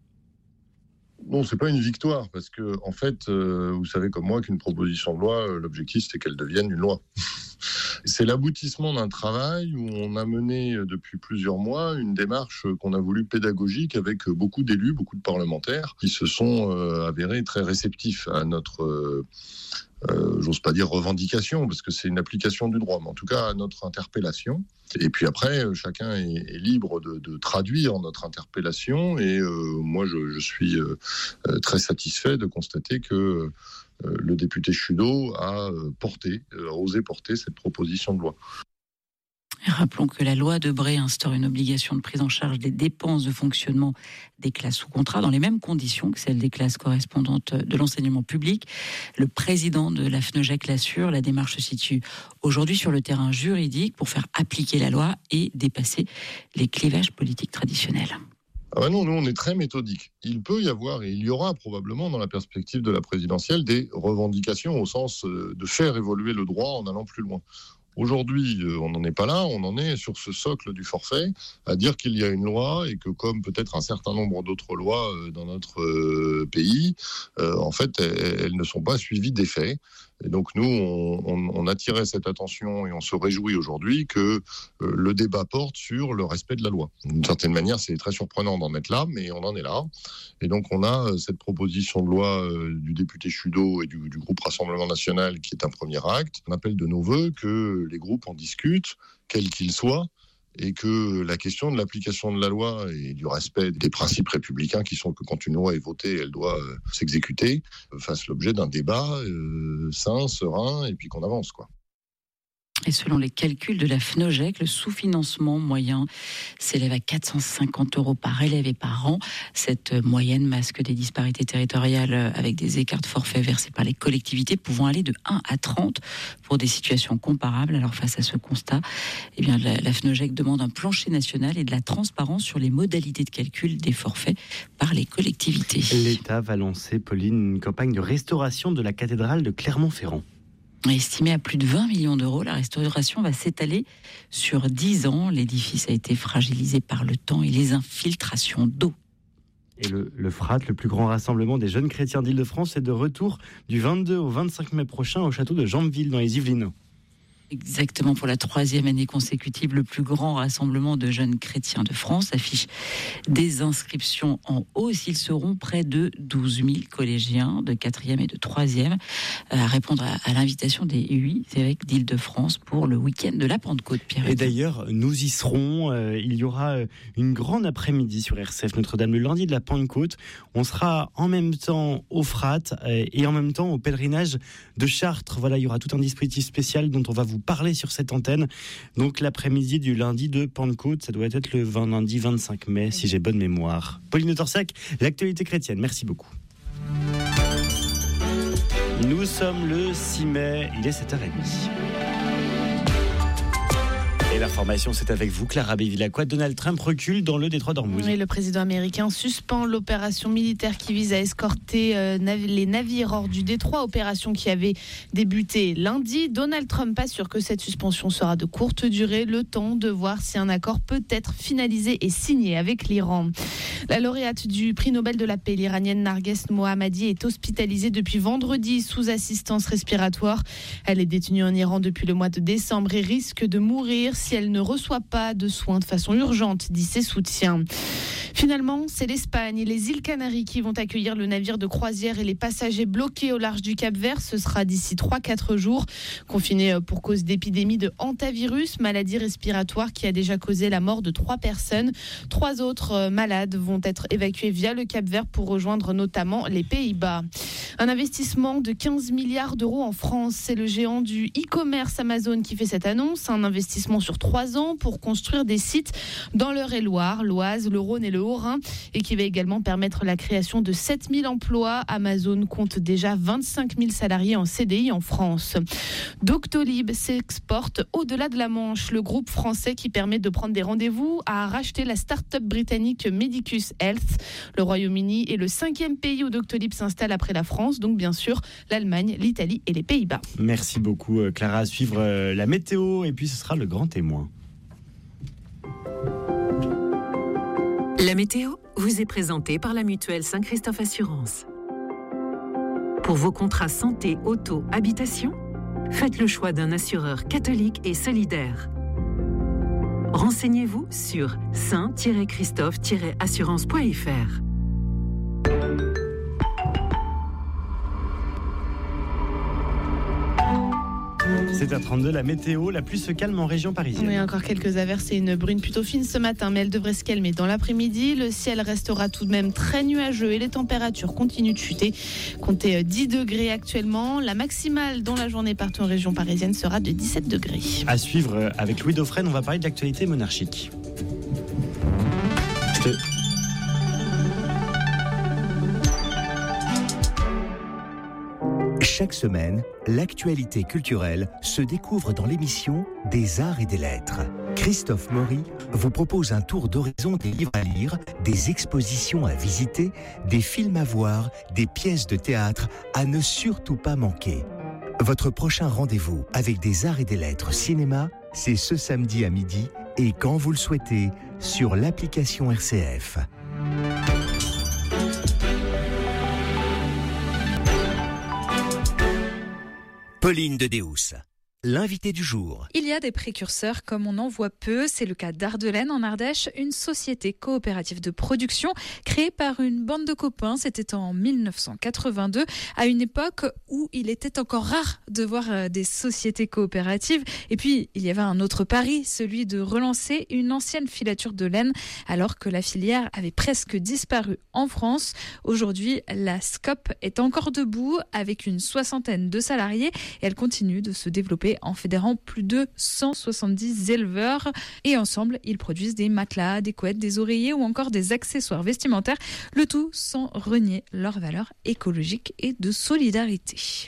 Non, c'est pas une victoire, parce que, en fait, euh, vous savez comme moi qu'une proposition de loi, euh, l'objectif, c'est qu'elle devienne une loi. C'est l'aboutissement d'un travail où on a mené euh, depuis plusieurs mois une démarche euh, qu'on a voulu pédagogique avec euh, beaucoup d'élus, beaucoup de parlementaires, qui se sont euh, avérés très réceptifs à notre... Euh, Euh, j'ose pas dire revendication, parce que c'est une application du droit, mais en tout cas à notre interpellation. Et puis après, chacun est, est libre de, de traduire notre interpellation, et euh, moi je, je suis euh, très satisfait de constater que euh, le député Chudeau a porté, a osé porter cette proposition de loi. Rappelons que la loi Debré instaure une obligation de prise en charge des dépenses de fonctionnement des classes sous contrat dans les mêmes conditions que celles des classes correspondantes de l'enseignement public. Le président de la FNOGEC l'assure, la démarche se situe aujourd'hui sur le terrain juridique pour faire appliquer la loi et dépasser les clivages politiques traditionnels. Ah ben non, nous on est très méthodique. Il peut y avoir, et il y aura probablement dans la perspective de la présidentielle, des revendications au sens de faire évoluer le droit en allant plus loin. Aujourd'hui, on n'en est pas là, on en est sur ce socle du forfait, à dire qu'il y a une loi et que comme peut-être un certain nombre d'autres lois dans notre pays, euh, en fait, elles, elles ne sont pas suivies des faits. Et donc nous, on, on, on attirait cette attention et on se réjouit aujourd'hui que euh, le débat porte sur le respect de la loi. D'une certaine manière, c'est très surprenant d'en être là, mais on en est là. Et donc on a euh, cette proposition de loi euh, du député Chudeau et du, du groupe Rassemblement National qui est un premier acte. On appelle de nos voeux que les groupes en discutent, quels qu'ils soient, et que la question de l'application de la loi et du respect des principes républicains qui sont que quand une loi est votée, elle doit euh, s'exécuter, euh, fasse l'objet d'un débat euh, sain, serein, et puis qu'on avance, quoi. Et selon les calculs de la FNOGEC, le sous-financement moyen s'élève à quatre cent cinquante euros par élève et par an. Cette moyenne masque des disparités territoriales avec des écarts de forfait versés par les collectivités pouvant aller de un à trente pour des situations comparables. Alors face à ce constat, eh bien, la, la FNOGEC demande un plancher national et de la transparence sur les modalités de calcul des forfaits par les collectivités. L'État va lancer, Pauline, une campagne de restauration de la cathédrale de Clermont-Ferrand. Estimé à plus de vingt millions d'euros, la restauration va s'étaler sur dix ans. L'édifice a été fragilisé par le temps et les infiltrations d'eau. Et le, le F R A T, le plus grand rassemblement des jeunes chrétiens d'Île-de-France, est de retour du vingt-deux au vingt-cinq mai prochain au château de Jambeville, dans les Yvelines. Exactement, pour la troisième année consécutive, le plus grand rassemblement de jeunes chrétiens de France affiche des inscriptions en hausse. Ils seront près de douze mille collégiens de quatrième et de troisième à répondre à, à l'invitation des huit évêques d'Île-de-France pour le week-end de la Pentecôte. Pierre. Et d'ailleurs, nous y serons. Euh, il y aura une grande après-midi sur R C F Notre-Dame le lundi de la Pentecôte. On sera en même temps au F R A T euh, et en même temps au pèlerinage de Chartres. Voilà, il y aura tout un dispositif spécial dont on va vous parler sur cette antenne. Donc l'après-midi du lundi de Pentecôte, ça doit être le vingt, lundi vingt-cinq mai, si j'ai bonne mémoire. Pauline Torsac, l'actualité chrétienne. Merci beaucoup. Nous sommes le six mai, il est sept heures trente. Et l'information, c'est avec vous, Clara Bevilacqua. Donald Trump recule dans le détroit d'Ormuz. Oui, le président américain suspend l'opération militaire qui vise à escorter euh, nav- les navires hors du détroit, opération qui avait débuté lundi. Donald Trump assure que cette suspension sera de courte durée, le temps de voir si un accord peut être finalisé et signé avec l'Iran. La lauréate du prix Nobel de la paix, l'iranienne Narges Mohammadi, est hospitalisée depuis vendredi sous assistance respiratoire. Elle est détenue en Iran depuis le mois de décembre et risque de mourir si elle ne reçoit pas de soins de façon urgente, dit ses soutiens. Finalement, c'est l'Espagne et les îles Canaries qui vont accueillir le navire de croisière et les passagers bloqués au large du Cap-Vert. Ce sera d'ici trois à quatre jours. Confinés pour cause d'épidémie de hantavirus, maladie respiratoire qui a déjà causé la mort de trois personnes. Trois autres malades vont être évacués via le Cap-Vert pour rejoindre notamment les Pays-Bas. Un investissement de quinze milliards d'euros en France. C'est le géant du e-commerce Amazon qui fait cette annonce. Un investissement sur trois ans pour construire des sites dans l'Eure-et-Loire, l'Oise, le Rhône et le Haut-Rhin, et qui va également permettre la création de sept mille emplois. Amazon compte déjà vingt-cinq mille salariés en C D I en France. Doctolib s'exporte au-delà de la Manche. Le groupe français qui permet de prendre des rendez-vous a racheté la start-up britannique Medicus Health. Le Royaume-Uni est le cinquième pays où Doctolib s'installe après la France, donc bien sûr l'Allemagne, l'Italie et les Pays-Bas. Merci beaucoup Clara. À suivre la météo et puis ce sera le grand témoin. La météo vous est présentée par la mutuelle Saint-Christophe Assurance. Pour vos contrats santé, auto, habitation, faites le choix d'un assureur catholique et solidaire. Renseignez-vous sur saint christophe assurance point f r. sept heures trente-deux, la météo, la pluie se calme en région parisienne. Oui, encore quelques averses et une bruine plutôt fine ce matin, mais elle devrait se calmer dans l'après-midi. Le ciel restera tout de même très nuageux et les températures continuent de chuter. Comptez dix degrés actuellement. La maximale dans la journée partout en région parisienne sera de dix-sept degrés. À suivre avec Louis Dauphren, on va parler de l'actualité monarchique. Je te... Chaque semaine, l'actualité culturelle se découvre dans l'émission Des Arts et des Lettres. Christophe Maury vous propose un tour d'horizon des livres à lire, des expositions à visiter, des films à voir, des pièces de théâtre à ne surtout pas manquer. Votre prochain rendez-vous avec Des Arts et des Lettres cinéma, c'est ce samedi à midi et quand vous le souhaitez sur l'application R C F. Pauline de Deus. l'invité du jour. Il y a des précurseurs comme on en voit peu. C'est le cas d'Ardelaine en Ardèche, une société coopérative de production créée par une bande de copains. C'était en dix-neuf cent quatre-vingt-deux, à une époque où il était encore rare de voir des sociétés coopératives. Et puis, il y avait un autre pari, celui de relancer une ancienne filature de laine, alors que la filière avait presque disparu en France. Aujourd'hui, la Scope est encore debout avec une soixantaine de salariés et elle continue de se développer en fédérant plus de cent soixante-dix éleveurs. Et ensemble, ils produisent des matelas, des couettes, des oreillers ou encore des accessoires vestimentaires, le tout sans renier leurs valeurs écologiques et de solidarité.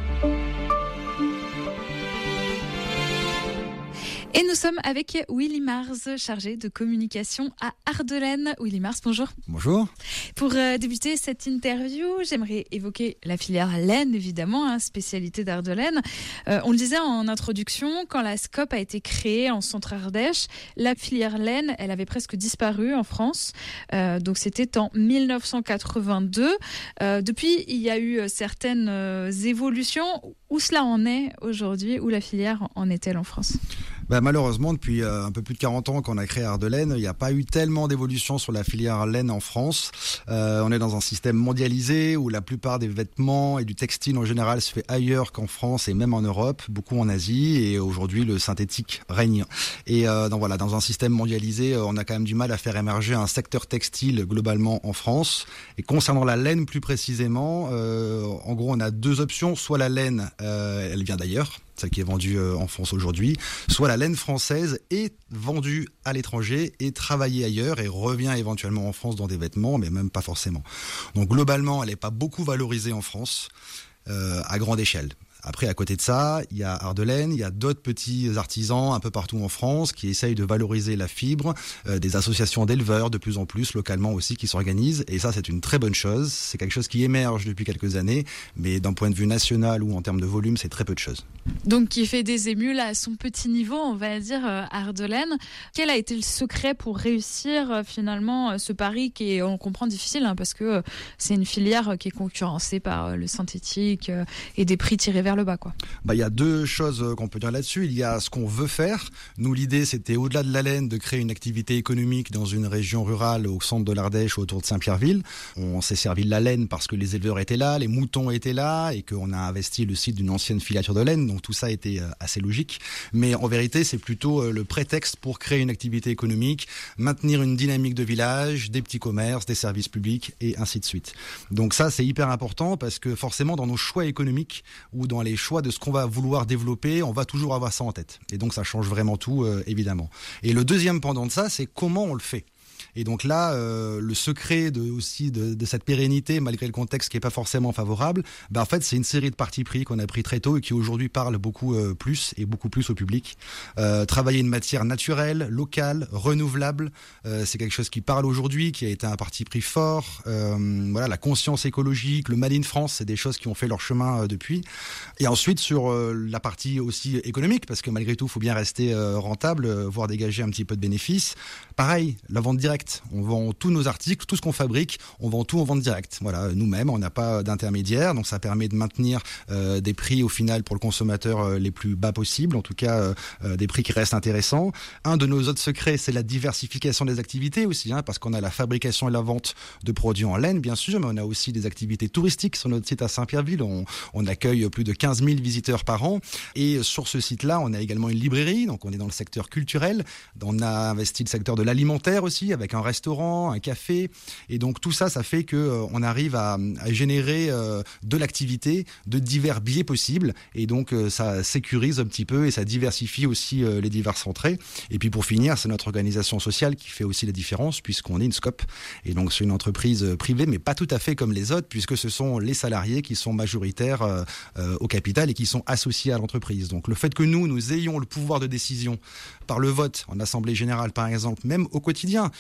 Et nous sommes avec Willy Mars, chargé de communication à Ardelaine. Willy Mars, bonjour. Bonjour. Pour euh, débuter cette interview, j'aimerais évoquer la filière laine, évidemment, hein, spécialité d'Ardelaine. Euh, on le disait en introduction, quand la Scope a été créée en Centre-Ardèche, la filière laine, elle avait presque disparu en France. Euh, donc c'était en dix-neuf cent quatre-vingt-deux. Euh, depuis, il y a eu certaines euh, évolutions. Où cela en est aujourd'hui? Où la filière en est-elle en France? Bah, malheureusement, depuis euh, un peu plus de quarante ans qu'on a créé Ardelaine, il n'y a pas eu tellement d'évolution sur la filière laine en France. Euh, on est dans un système mondialisé où la plupart des vêtements et du textile en général se fait ailleurs qu'en France et même en Europe, beaucoup en Asie, et aujourd'hui le synthétique règne. Et euh, donc voilà, dans un système mondialisé, on a quand même du mal à faire émerger un secteur textile globalement en France. Et concernant la laine plus précisément, euh, en gros on a deux options, soit la laine, euh, elle vient d'ailleurs, celle qui est vendue en France aujourd'hui, soit la laine française est vendue à l'étranger et travaillée ailleurs et revient éventuellement en France dans des vêtements, mais même pas forcément. Donc globalement, elle n'est pas beaucoup valorisée en France euh, à grande échelle. Après, à côté de ça, il y a Ardelaine, il y a d'autres petits artisans un peu partout en France qui essayent de valoriser la fibre, euh, des associations d'éleveurs de plus en plus, localement aussi, qui s'organisent. Et ça, c'est une très bonne chose. C'est quelque chose qui émerge depuis quelques années, mais d'un point de vue national ou en termes de volume, c'est très peu de choses. Donc, qui fait des émules à son petit niveau, on va dire, euh, Ardelaine. Quel a été le secret pour réussir euh, finalement euh, ce pari qui est, on comprend, difficile, hein, parce que euh, c'est une filière euh, qui est concurrencée par euh, le synthétique euh, et des prix tirés vers le bas, quoi. Bah, il y a deux choses qu'on peut dire là-dessus. Il y a ce qu'on veut faire. Nous, l'idée, c'était au-delà de la laine, de créer une activité économique dans une région rurale au centre de l'Ardèche, autour de Saint-Pierreville. On s'est servi de la laine parce que les éleveurs étaient là, les moutons étaient là, et qu'on a investi le site d'une ancienne filature de laine. Donc tout ça était assez logique. Mais en vérité, c'est plutôt le prétexte pour créer une activité économique, maintenir une dynamique de village, des petits commerces, des services publics, et ainsi de suite. Donc ça, c'est hyper important parce que forcément, dans nos choix économiques ou dans les choix de ce qu'on va vouloir développer, on va toujours avoir ça en tête. Et donc ça change vraiment tout, euh, évidemment. Et le deuxième pendant de ça, c'est comment on le fait. Et donc là, euh, le secret de, aussi de, de cette pérennité, malgré le contexte qui n'est pas forcément favorable, ben en fait, c'est une série de partis pris qu'on a pris très tôt et qui aujourd'hui parlent beaucoup euh, plus et beaucoup plus au public. Euh, travailler une matière naturelle, locale, renouvelable, euh, c'est quelque chose qui parle aujourd'hui, qui a été un parti pris fort. Euh, voilà, la conscience écologique, le Made in France, c'est des choses qui ont fait leur chemin euh, depuis. Et ensuite, sur euh, la partie aussi économique, parce que malgré tout, il faut bien rester euh, rentable, euh, voire dégager un petit peu de bénéfices. Pareil, la vente directe. On vend tous nos articles, tout ce qu'on fabrique, on vend tout en vente directe. Voilà, nous-mêmes, on n'a pas d'intermédiaire, donc ça permet de maintenir euh, des prix au final pour le consommateur euh, les plus bas possibles, en tout cas euh, des prix qui restent intéressants. Un de nos autres secrets, c'est la diversification des activités aussi, hein, parce qu'on a la fabrication et la vente de produits en laine, bien sûr, mais on a aussi des activités touristiques sur notre site à Saint-Pierreville. On, on accueille plus de quinze mille visiteurs par an, et sur ce site-là, on a également une librairie, donc on est dans le secteur culturel. On a investi le secteur de l'alimentaire aussi, avec un restaurant, un café, et donc tout ça, ça fait que euh, on arrive à, à générer euh, de l'activité de divers biais possibles, et donc euh, ça sécurise un petit peu et ça diversifie aussi euh, les diverses entrées. Et puis pour finir, c'est notre organisation sociale qui fait aussi la différence, puisqu'on est une Scope, et donc c'est une entreprise privée, mais pas tout à fait comme les autres, puisque ce sont les salariés qui sont majoritaires euh, euh, au capital et qui sont associés à l'entreprise. Donc le fait que nous, nous ayons le pouvoir de décision par le vote en assemblée générale, par exemple, même au quotidien,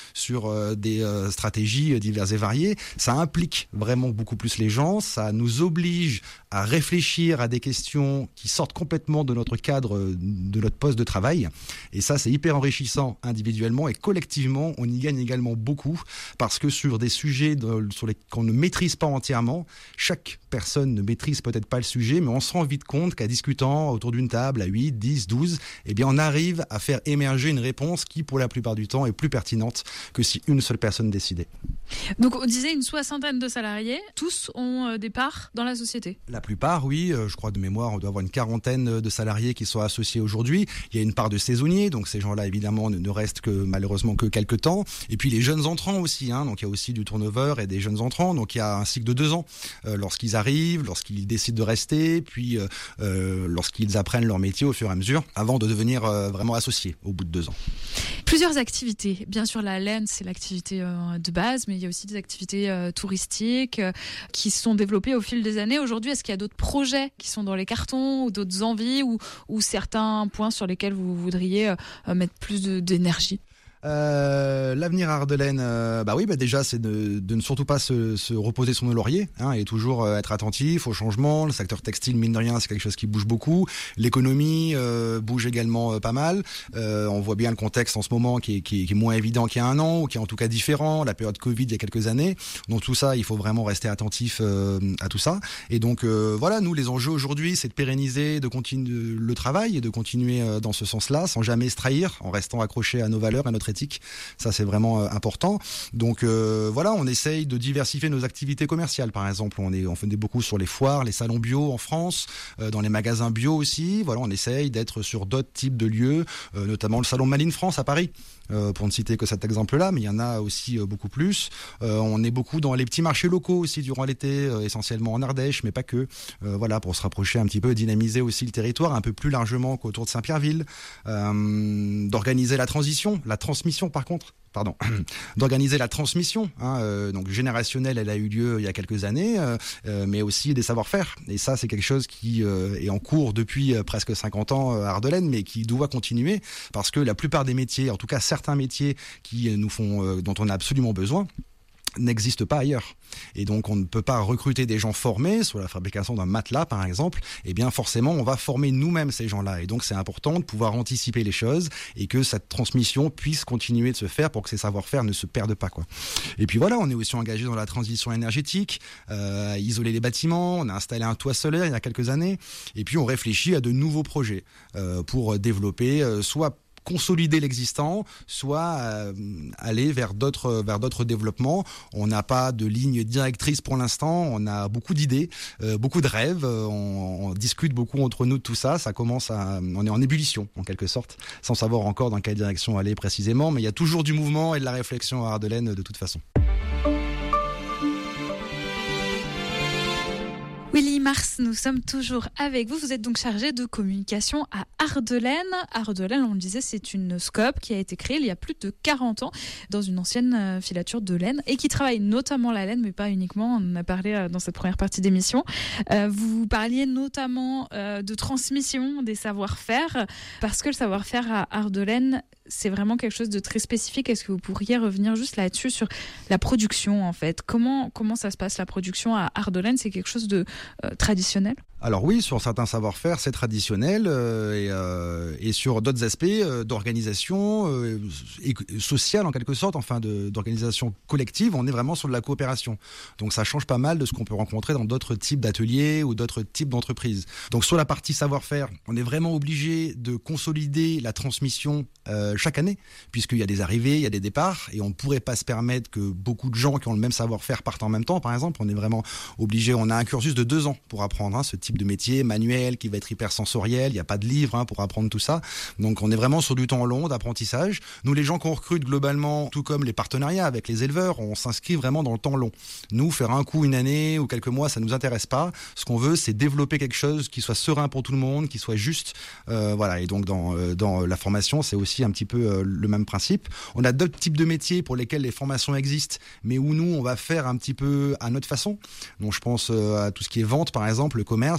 sur euh, des euh, stratégies diverses et variées. Ça implique vraiment beaucoup plus les gens, ça nous oblige à réfléchir à des questions qui sortent complètement de notre cadre, de notre poste de travail. Et ça, c'est hyper enrichissant individuellement et collectivement, on y gagne également beaucoup parce que sur des sujets de, sur les, qu'on ne maîtrise pas entièrement, chaque personne ne maîtrise peut-être pas le sujet, mais on se rend vite compte qu'à discutant autour d'une table à huit, dix, douze, eh bien, on arrive à faire émerger une réponse qui, pour la plupart du temps, est plus pertinente que si une seule personne décidait. Donc, on disait une soixantaine de salariés, tous ont euh, des parts dans la société. La plupart, oui. Euh, je crois de mémoire, on doit avoir une quarantaine de salariés qui sont associés aujourd'hui. Il y a une part de saisonniers, donc ces gens-là, évidemment, ne, ne restent que malheureusement que quelques temps. Et puis les jeunes entrants aussi, hein, donc il y a aussi du turnover et des jeunes entrants. Donc il y a un cycle de deux ans euh, lorsqu'ils arrivent, lorsqu'ils décident de rester, puis euh, euh, lorsqu'ils apprennent leur métier au fur et à mesure, avant de devenir euh, vraiment associés au bout de deux ans. Plusieurs activités. Bien sûr, la laine, c'est l'activité euh, de base, mais il y a aussi des activités euh, touristiques euh, qui se sont développées au fil des années. Aujourd'hui, est-ce qu'il y a d'autres projets qui sont dans les cartons ou d'autres envies ou, ou certains points sur lesquels vous voudriez euh, mettre plus de, d'énergie ? Euh, l'avenir à Ardeleine, euh, bah oui, bah déjà c'est de, de ne surtout pas se, se reposer sur nos lauriers, hein, et toujours euh, être attentif au changement. Le secteur textile, mine de rien, c'est quelque chose qui bouge beaucoup. L'économie euh, bouge également euh, pas mal. Euh, on voit bien le contexte en ce moment qui est, qui est, qui est moins évident qu'il y a un an, ou qui est en tout cas différent. La période Covid il y a quelques années. Donc tout ça, il faut vraiment rester attentif euh, à tout ça. Et donc euh, voilà, nous les enjeux aujourd'hui, c'est de pérenniser, de continuer le travail et de continuer euh, dans ce sens-là, sans jamais se trahir, en restant accroché à nos valeurs, à notre éthique. Ça, c'est vraiment euh, important. Donc euh, voilà, on essaye de diversifier nos activités commerciales. Par exemple, on, est, on fait beaucoup sur les foires, les salons bio en France, euh, dans les magasins bio aussi. Voilà, on essaye d'être sur d'autres types de lieux, euh, notamment le salon Made in France à Paris. Euh, pour ne citer que cet exemple-là, mais il y en a aussi euh, beaucoup plus. Euh, on est beaucoup dans les petits marchés locaux aussi durant l'été, euh, essentiellement en Ardèche, mais pas que. Euh, voilà, pour se rapprocher un petit peu, dynamiser aussi le territoire un peu plus largement qu'autour de Saint-Pierreville, euh, d'organiser la transition, la transmission par contre. Pardon, d'organiser la transmission, hein, euh, donc générationnelle, elle a eu lieu il y a quelques années, euh, euh, mais aussi des savoir-faire. Et ça, c'est quelque chose qui euh, est en cours depuis euh, presque cinquante ans euh, à Ardeleine, mais qui doit continuer, parce que la plupart des métiers, en tout cas certains métiers qui nous font, euh, dont on a absolument besoin, n'existe pas ailleurs. Et donc on ne peut pas recruter des gens formés sur la fabrication d'un matelas par exemple, et bien forcément on va former nous-mêmes ces gens-là, et donc c'est important de pouvoir anticiper les choses et que cette transmission puisse continuer de se faire pour que ces savoir-faire ne se perdent pas, quoi. Et puis voilà, on est aussi engagé dans la transition énergétique, euh, isoler les bâtiments, on a installé un toit solaire il y a quelques années, et puis on réfléchit à de nouveaux projets euh, pour développer euh, soit consolider l'existant, soit euh, aller vers d'autres vers d'autres développements. On n'a pas de ligne directrice pour l'instant, on a beaucoup d'idées, euh, beaucoup de rêves, on, on discute beaucoup entre nous de tout ça, ça commence à... on est en ébullition en quelque sorte, sans savoir encore dans quelle direction aller précisément, mais il y a toujours du mouvement et de la réflexion à Ardeleine de toute façon. Willy Mars, nous sommes toujours avec vous. Vous êtes donc chargé de communication à Ardeleine. Ardeleine, on le disait, c'est une scope qui a été créée il y a plus de quarante ans dans une ancienne filature de laine et qui travaille notamment la laine, mais pas uniquement. On en a parlé dans cette première partie d'émission. Euh, vous parliez notamment euh, de transmission des savoir-faire, parce que le savoir-faire à Ardeleine, c'est vraiment quelque chose de très spécifique. Est-ce que vous pourriez revenir juste là-dessus sur la production en fait ? Comment, comment ça se passe la production à Ardeleine ? C'est quelque chose de euh, traditionnel ? Alors oui, sur certains savoir-faire, c'est traditionnel euh, et, euh, et sur d'autres aspects euh, d'organisation euh, et sociale en quelque sorte, enfin de, d'organisation collective, on est vraiment sur de la coopération. Donc ça change pas mal de ce qu'on peut rencontrer dans d'autres types d'ateliers ou d'autres types d'entreprises. Donc sur la partie savoir-faire, on est vraiment obligé de consolider la transmission euh, chaque année, puisqu'il y a des arrivées, il y a des départs, et on ne pourrait pas se permettre que beaucoup de gens qui ont le même savoir-faire partent en même temps, par exemple. On est vraiment obligé, on a un cursus de deux ans pour apprendre hein, ce type de métier manuel qui va être hyper sensoriel, il n'y a pas de livre hein, pour apprendre tout ça, donc on est vraiment sur du temps long d'apprentissage. Nous, les gens qu'on recrute globalement, tout comme les partenariats avec les éleveurs, on s'inscrit vraiment dans le temps long. Nous, faire un coup, une année ou quelques mois, ça ne nous intéresse pas. Ce qu'on veut, c'est développer quelque chose qui soit serein pour tout le monde, qui soit juste, euh, voilà. Et donc dans, euh, dans la formation, c'est aussi un petit peu euh, le même principe. On a d'autres types de métiers pour lesquels les formations existent, mais où nous, on va faire un petit peu à notre façon. Donc je pense euh, à tout ce qui est vente, par exemple, le commerce.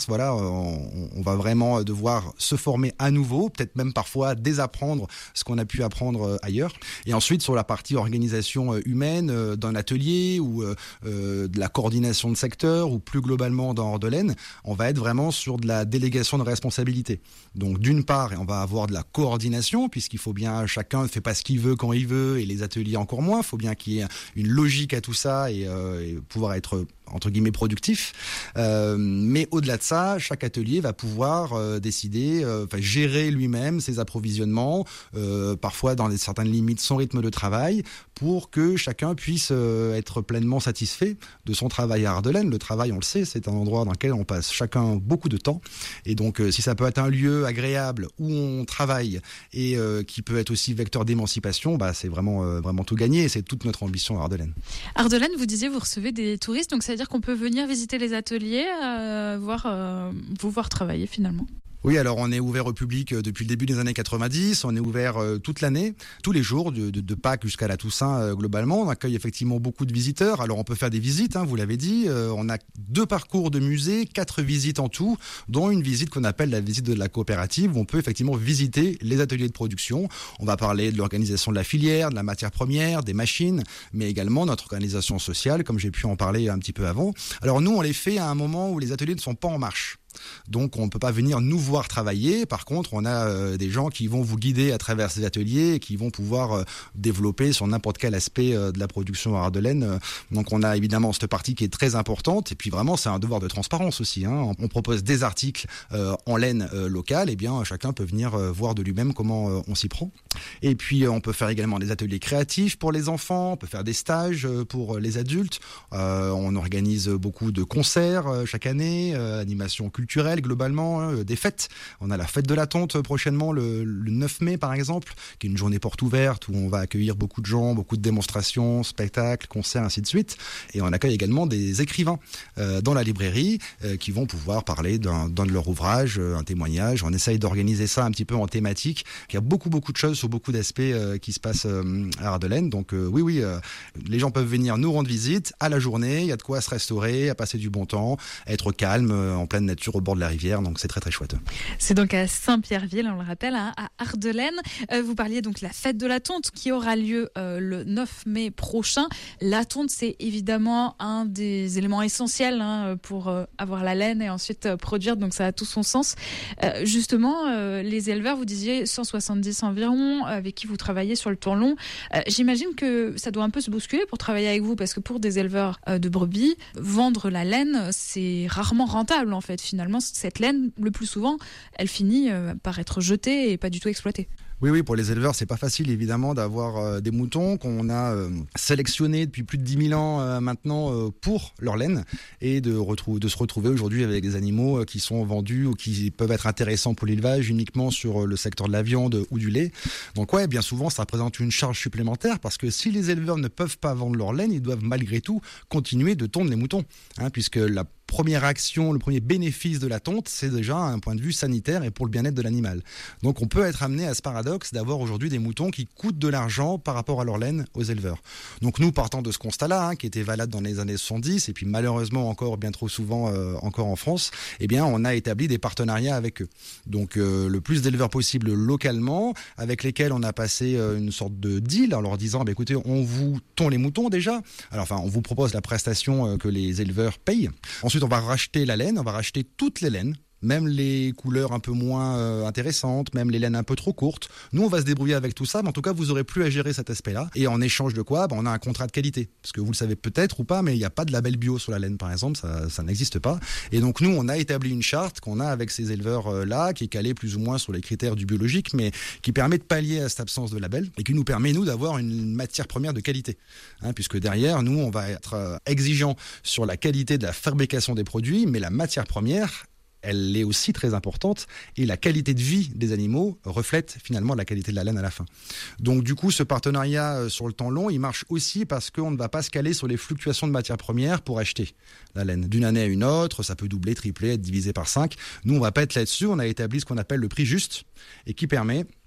pense, voilà, on, on va vraiment devoir se former à nouveau, peut-être même parfois désapprendre ce qu'on a pu apprendre ailleurs. Et ensuite, sur la partie organisation humaine, d'un atelier ou euh, de la coordination de secteur ou plus globalement dans Ardelaine, on va être vraiment sur de la délégation de responsabilité. Donc d'une part, on va avoir de la coordination, puisqu'il faut bien, chacun ne fait pas ce qu'il veut quand il veut, et les ateliers encore moins. Il faut bien qu'il y ait une logique à tout ça et, euh, et pouvoir être entre guillemets productif. Euh, mais au-delà de ça, chaque atelier va pouvoir euh, décider, euh, enfin, gérer lui-même ses approvisionnements, euh, parfois dans des certaines limites son rythme de travail, pour que chacun puisse euh, être pleinement satisfait de son travail à Ardelaine. Le travail, on le sait, c'est un endroit dans lequel on passe chacun beaucoup de temps. Et donc, euh, si ça peut être un lieu agréable où on travaille et euh, qui peut être aussi vecteur d'émancipation, bah, c'est vraiment, euh, vraiment tout gagné. Et c'est toute notre ambition à Ardelaine. Ardelaine, vous disiez, vous recevez des touristes, donc ça c'est-à-dire qu'on peut venir visiter les ateliers, euh, voir, euh, vous voir travailler finalement. Oui, alors on est ouvert au public depuis le début des années quatre-vingt-dix, on est ouvert euh, toute l'année, tous les jours, de, de, de Pâques jusqu'à la Toussaint euh, globalement. On accueille effectivement beaucoup de visiteurs, alors on peut faire des visites, hein, vous l'avez dit, euh, on a deux parcours de musée, quatre visites en tout, dont une visite qu'on appelle la visite de la coopérative, où on peut effectivement visiter les ateliers de production. On va parler de l'organisation de la filière, de la matière première, des machines, mais également notre organisation sociale, comme j'ai pu en parler un petit peu avant. Alors nous, on les fait à un moment où les ateliers ne sont pas en marche. Donc on ne peut pas venir nous voir travailler. Par contre, on a euh, des gens qui vont vous guider à travers ces ateliers et qui vont pouvoir euh, développer sur n'importe quel aspect euh, de la production à Ardelaine. Donc on a évidemment cette partie qui est très importante. Et puis vraiment, c'est un devoir de transparence aussi, hein. On propose des articles euh, en laine euh, locale. Et bien chacun peut venir euh, voir de lui-même comment euh, on s'y prend. Et puis euh, on peut faire également des ateliers créatifs pour les enfants. On peut faire des stages euh, pour les adultes. Euh, on organise beaucoup de concerts euh, chaque année, euh, animation culturelle. culturelles globalement, hein, des fêtes. On a la fête de la tonte prochainement, le, le neuf mai par exemple, qui est une journée porte ouverte où on va accueillir beaucoup de gens, beaucoup de démonstrations, spectacles, concerts, ainsi de suite. Et on accueille également des écrivains euh, dans la librairie euh, qui vont pouvoir parler d'un, d'un de leurs ouvrages, un témoignage. On essaye d'organiser ça un petit peu en thématique. Il y a beaucoup beaucoup de choses sur beaucoup d'aspects euh, qui se passent euh, à Ardelaine. Donc euh, oui, oui, euh, les gens peuvent venir nous rendre visite à la journée. Il y a de quoi se restaurer, à passer du bon temps, à être calme, euh, en pleine nature, au bord de la rivière, donc c'est très très chouette. C'est donc à Saint-Pierreville, on le rappelle, hein, à Ardelaine. Euh, vous parliez donc de la fête de la tonte qui aura lieu euh, le neuf mai prochain. La tonte, c'est évidemment un des éléments essentiels hein, pour euh, avoir la laine et ensuite euh, produire, donc ça a tout son sens. Euh, justement, euh, les éleveurs, vous disiez cent soixante-dix environ, avec qui vous travaillez sur le temps long. Euh, j'imagine que ça doit un peu se bousculer pour travailler avec vous, parce que pour des éleveurs euh, de brebis, vendre la laine, c'est rarement rentable en fait. Finalement, cette laine, le plus souvent, elle finit euh, par être jetée et pas du tout exploitée. Oui, oui, pour les éleveurs, c'est pas facile évidemment d'avoir euh, des moutons qu'on a euh, sélectionnés depuis plus de dix mille ans euh, maintenant euh, pour leur laine et de, retrou- de se retrouver aujourd'hui avec des animaux euh, qui sont vendus ou qui peuvent être intéressants pour l'élevage uniquement sur euh, le secteur de la viande ou du lait. Donc ouais, bien souvent, ça représente une charge supplémentaire parce que si les éleveurs ne peuvent pas vendre leur laine, ils doivent malgré tout continuer de tondre les moutons, hein, puisque la première action, le premier bénéfice de la tonte, c'est déjà un point de vue sanitaire et pour le bien-être de l'animal. Donc on peut être amené à ce paradoxe d'avoir aujourd'hui des moutons qui coûtent de l'argent par rapport à leur laine aux éleveurs. Donc nous, partant de ce constat-là, hein, qui était valable dans les années soixante-dix et puis malheureusement encore bien trop souvent euh, encore en France, eh bien on a établi des partenariats avec eux. Donc euh, le plus d'éleveurs possible localement, avec lesquels on a passé euh, une sorte de deal en leur disant, bah, écoutez, on vous tond les moutons déjà. Alors enfin, on vous propose la prestation euh, que les éleveurs payent. Ensuite, on va racheter la laine, on va racheter toutes les laines, même les couleurs un peu moins euh, intéressantes, même les laines un peu trop courtes. Nous, on va se débrouiller avec tout ça, mais en tout cas, vous n'aurez plus à gérer cet aspect-là. Et en échange de quoi, ben, on a un contrat de qualité. Parce que vous le savez peut-être ou pas, mais il n'y a pas de label bio sur la laine, par exemple, ça, ça n'existe pas. Et donc, nous, on a établi une charte qu'on a avec ces éleveurs-là, qui est calée plus ou moins sur les critères du biologique, mais qui permet de pallier à cette absence de label et qui nous permet, nous, d'avoir une matière première de qualité. Hein, puisque derrière, nous, on va être euh, exigeants sur la qualité de la fabrication des produits, mais la matière première, elle est aussi très importante et la qualité de vie des animaux reflète finalement la qualité de la laine à la fin. Donc du coup, ce partenariat sur le temps long, il marche aussi parce qu'on ne va pas se caler sur les fluctuations de matières premières pour acheter la laine. D'une année à une autre, ça peut doubler, tripler, être divisé par cinq. Nous, on ne va pas être là-dessus. On a établi ce qu'on appelle le prix juste et qui permet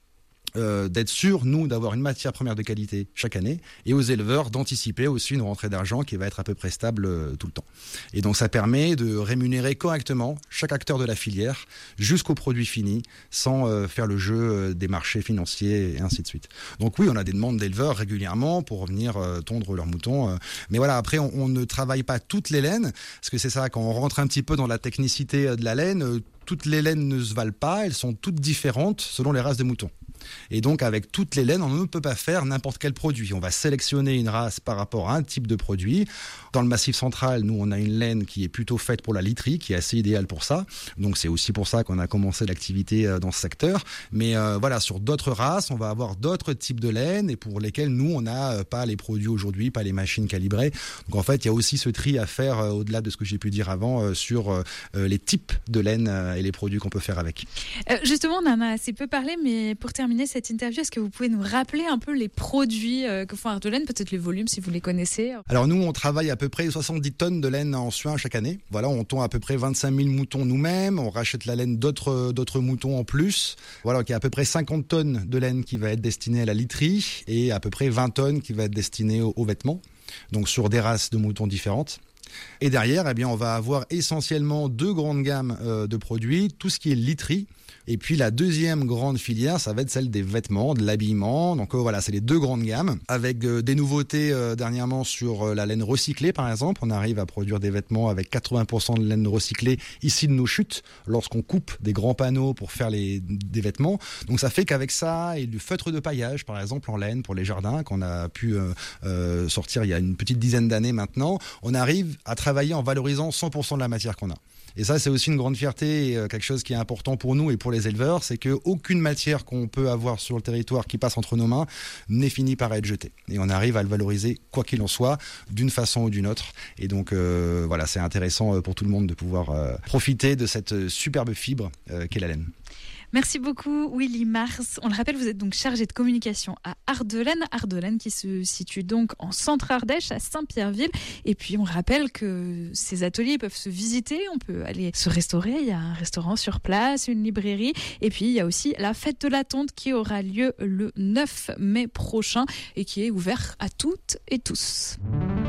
euh, d'être sûr, nous, d'avoir une matière première de qualité chaque année, et aux éleveurs d'anticiper aussi une rentrée d'argent qui va être à peu près stable euh, tout le temps. Et donc ça permet de rémunérer correctement chaque acteur de la filière jusqu'au produit fini, sans euh, faire le jeu euh, des marchés financiers et ainsi de suite. Donc oui, on a des demandes d'éleveurs régulièrement pour venir euh, tondre leurs moutons. Euh, mais voilà, après, on, on ne travaille pas toutes les laines, parce que c'est ça, quand on rentre un petit peu dans la technicité de la laine, euh, toutes les laines ne se valent pas, elles sont toutes différentes selon les races de moutons. Et donc, avec toutes les laines, on ne peut pas faire n'importe quel produit. On va sélectionner une race par rapport à un type de produit. Dans le Massif central, nous, on a une laine qui est plutôt faite pour la literie, qui est assez idéale pour ça. Donc, c'est aussi pour ça qu'on a commencé l'activité dans ce secteur. Mais euh, voilà, sur d'autres races, on va avoir d'autres types de laine et pour lesquels, nous, on n'a pas les produits aujourd'hui, pas les machines calibrées. Donc, en fait, il y a aussi ce tri à faire, euh, au-delà de ce que j'ai pu dire avant, euh, sur euh, les types de laine euh, et les produits qu'on peut faire avec. Euh, justement, on en a assez peu parlé, mais pour terminer cette interview, est-ce que vous pouvez nous rappeler un peu les produits euh, que font Ardelaine, peut-être les volumes si vous les connaissez? Alors nous, on travaille à peu près soixante-dix tonnes de laine en suin chaque année. Voilà, on tond à peu près vingt-cinq mille moutons nous-mêmes, on rachète la laine d'autres, d'autres moutons en plus. Voilà, il y a à peu près cinquante tonnes de laine qui va être destinée à la literie et à peu près vingt tonnes qui va être destinée aux, aux vêtements, donc sur des races de moutons différentes. Et derrière, eh bien, on va avoir essentiellement deux grandes gammes euh, de produits, tout ce qui est literie. Et puis la deuxième grande filière, ça va être celle des vêtements, de l'habillement. Donc euh, voilà, c'est les deux grandes gammes. Avec euh, des nouveautés euh, dernièrement sur euh, la laine recyclée, par exemple. On arrive à produire des vêtements avec quatre-vingts pour cent de laine recyclée ici de nos chutes, lorsqu'on coupe des grands panneaux pour faire les, des vêtements. Donc ça fait qu'avec ça et du feutre de paillage, par exemple, en laine pour les jardins, qu'on a pu euh, euh, sortir il y a une petite dizaine d'années maintenant, on arrive à travailler en valorisant cent pour cent de la matière qu'on a. Et ça, c'est aussi une grande fierté et quelque chose qui est important pour nous et pour les éleveurs, c'est qu'aucune matière qu'on peut avoir sur le territoire qui passe entre nos mains n'est finie par être jetée. Et on arrive à le valoriser, quoi qu'il en soit, d'une façon ou d'une autre. Et donc, euh, voilà, c'est intéressant pour tout le monde de pouvoir euh, profiter de cette superbe fibre euh, qu'est la laine. Merci beaucoup Willy Mars. On le rappelle, vous êtes donc chargé de communication à Ardelaine. Ardelaine qui se situe donc en centre Ardèche, à Saint-Pierreville. Et puis on rappelle que ces ateliers peuvent se visiter, on peut aller se restaurer. Il y a un restaurant sur place, une librairie. Et puis il y a aussi la fête de la tonte qui aura lieu le neuf mai prochain et qui est ouverte à toutes et tous.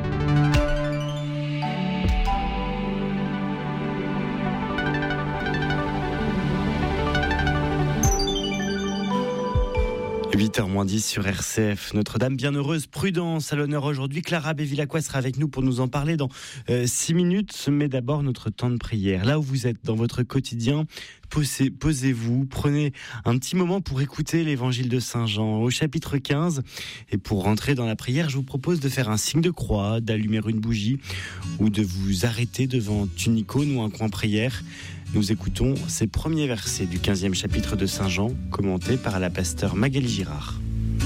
huit heures moins dix sur R C F. Notre-Dame bienheureuse, Prudence à l'honneur aujourd'hui. Clara Bevilacqua sera avec nous pour nous en parler dans euh, six minutes. Mais d'abord, notre temps de prière. Là où vous êtes dans votre quotidien, posez, posez-vous, prenez un petit moment pour écouter l'évangile de Saint Jean au chapitre quinze. Et pour rentrer dans la prière, je vous propose de faire un signe de croix, d'allumer une bougie ou de vous arrêter devant une icône ou un coin prière. Nous écoutons ces premiers versets du quinzième chapitre de Saint Jean, commentés par la pasteure Magali Girard.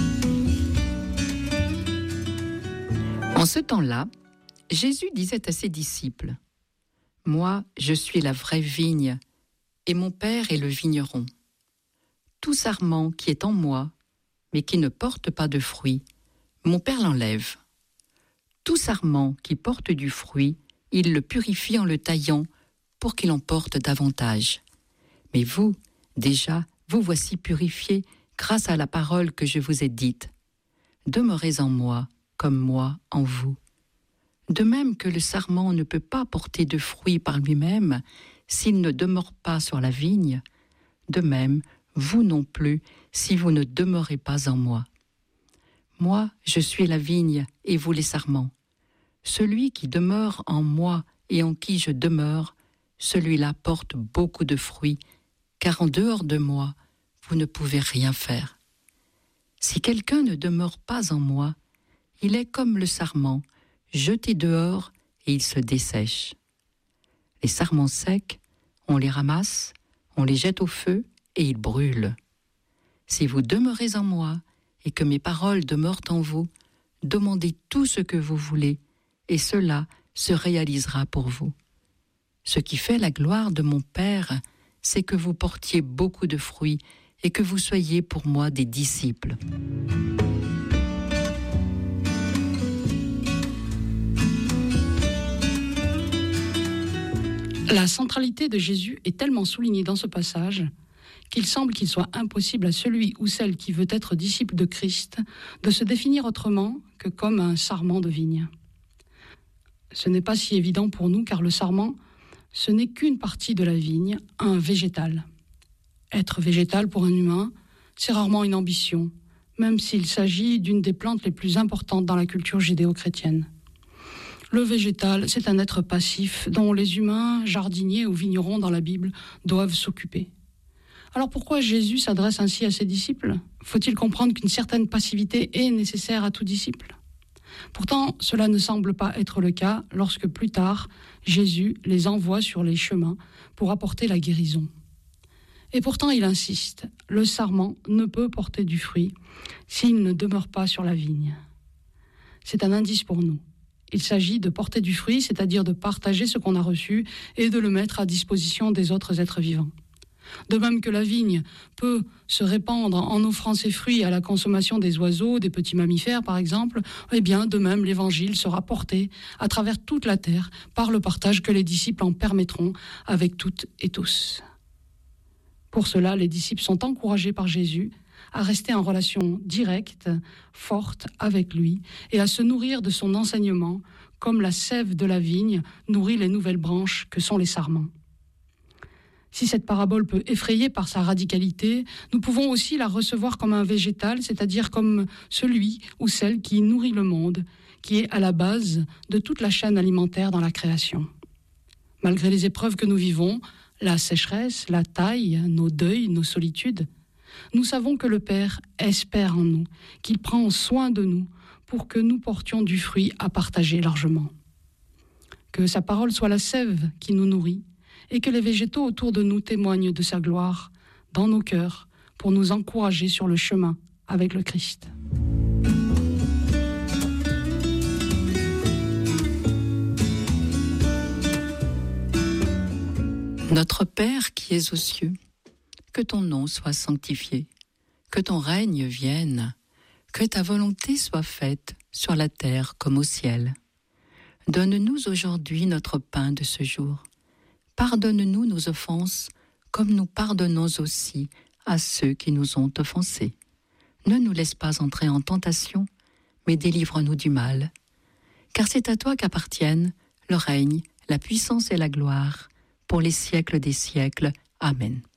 En ce temps-là, Jésus disait à ses disciples : « Moi, je suis la vraie vigne, et mon Père est le vigneron. Tout sarment qui est en moi, mais qui ne porte pas de fruit, mon Père l'enlève. Tout sarment qui porte du fruit, il le purifie en le taillant, pour qu'il en porte davantage. Mais vous, déjà, vous voici purifiés grâce à la parole que je vous ai dite. Demeurez en moi, comme moi en vous. De même que le sarment ne peut pas porter de fruits par lui-même s'il ne demeure pas sur la vigne, de même, vous non plus, si vous ne demeurez pas en moi. Moi, je suis la vigne et vous les sarments. Celui qui demeure en moi et en qui je demeure, celui-là porte beaucoup de fruits, car en dehors de moi, vous ne pouvez rien faire. Si quelqu'un ne demeure pas en moi, il est comme le sarment, jeté dehors et il se dessèche. Les sarments secs, on les ramasse, on les jette au feu et ils brûlent. Si vous demeurez en moi et que mes paroles demeurent en vous, demandez tout ce que vous voulez et cela se réalisera pour vous. Ce qui fait la gloire de mon Père, c'est que vous portiez beaucoup de fruits et que vous soyez pour moi des disciples. » La centralité de Jésus est tellement soulignée dans ce passage qu'il semble qu'il soit impossible à celui ou celle qui veut être disciple de Christ de se définir autrement que comme un sarment de vigne. Ce n'est pas si évident pour nous car le sarment, ce n'est qu'une partie de la vigne, un végétal. Être végétal pour un humain, c'est rarement une ambition, même s'il s'agit d'une des plantes les plus importantes dans la culture judéo-chrétienne. Le végétal, c'est un être passif dont les humains, jardiniers ou vignerons dans la Bible, doivent s'occuper. Alors pourquoi Jésus s'adresse ainsi à ses disciples ? Faut-il comprendre qu'une certaine passivité est nécessaire à tout disciple ? Pourtant, cela ne semble pas être le cas lorsque plus tard, Jésus les envoie sur les chemins pour apporter la guérison. Et pourtant, il insiste, le sarment ne peut porter du fruit s'il ne demeure pas sur la vigne. C'est un indice pour nous. Il s'agit de porter du fruit, c'est-à-dire de partager ce qu'on a reçu et de le mettre à disposition des autres êtres vivants. De même que la vigne peut se répandre en offrant ses fruits à la consommation des oiseaux, des petits mammifères par exemple, eh bien de même l'évangile sera porté à travers toute la terre par le partage que les disciples en permettront avec toutes et tous. Pour cela, les disciples sont encouragés par Jésus à rester en relation directe, forte avec lui et à se nourrir de son enseignement comme la sève de la vigne nourrit les nouvelles branches que sont les sarments. Si cette parabole peut effrayer par sa radicalité, nous pouvons aussi la recevoir comme un végétal, c'est-à-dire comme celui ou celle qui nourrit le monde, qui est à la base de toute la chaîne alimentaire dans la création. Malgré les épreuves que nous vivons, la sécheresse, la taille, nos deuils, nos solitudes, nous savons que le Père espère en nous, qu'il prend soin de nous pour que nous portions du fruit à partager largement. Que sa parole soit la sève qui nous nourrit et que les végétaux autour de nous témoignent de sa gloire dans nos cœurs pour nous encourager sur le chemin avec le Christ. Notre Père qui es aux cieux, que ton nom soit sanctifié, que ton règne vienne, que ta volonté soit faite sur la terre comme au ciel. Donne-nous aujourd'hui notre pain de ce jour. Pardonne-nous nos offenses, comme nous pardonnons aussi à ceux qui nous ont offensés. Ne nous laisse pas entrer en tentation, mais délivre-nous du mal. Car c'est à toi qu'appartiennent le règne, la puissance et la gloire, pour les siècles des siècles. Amen.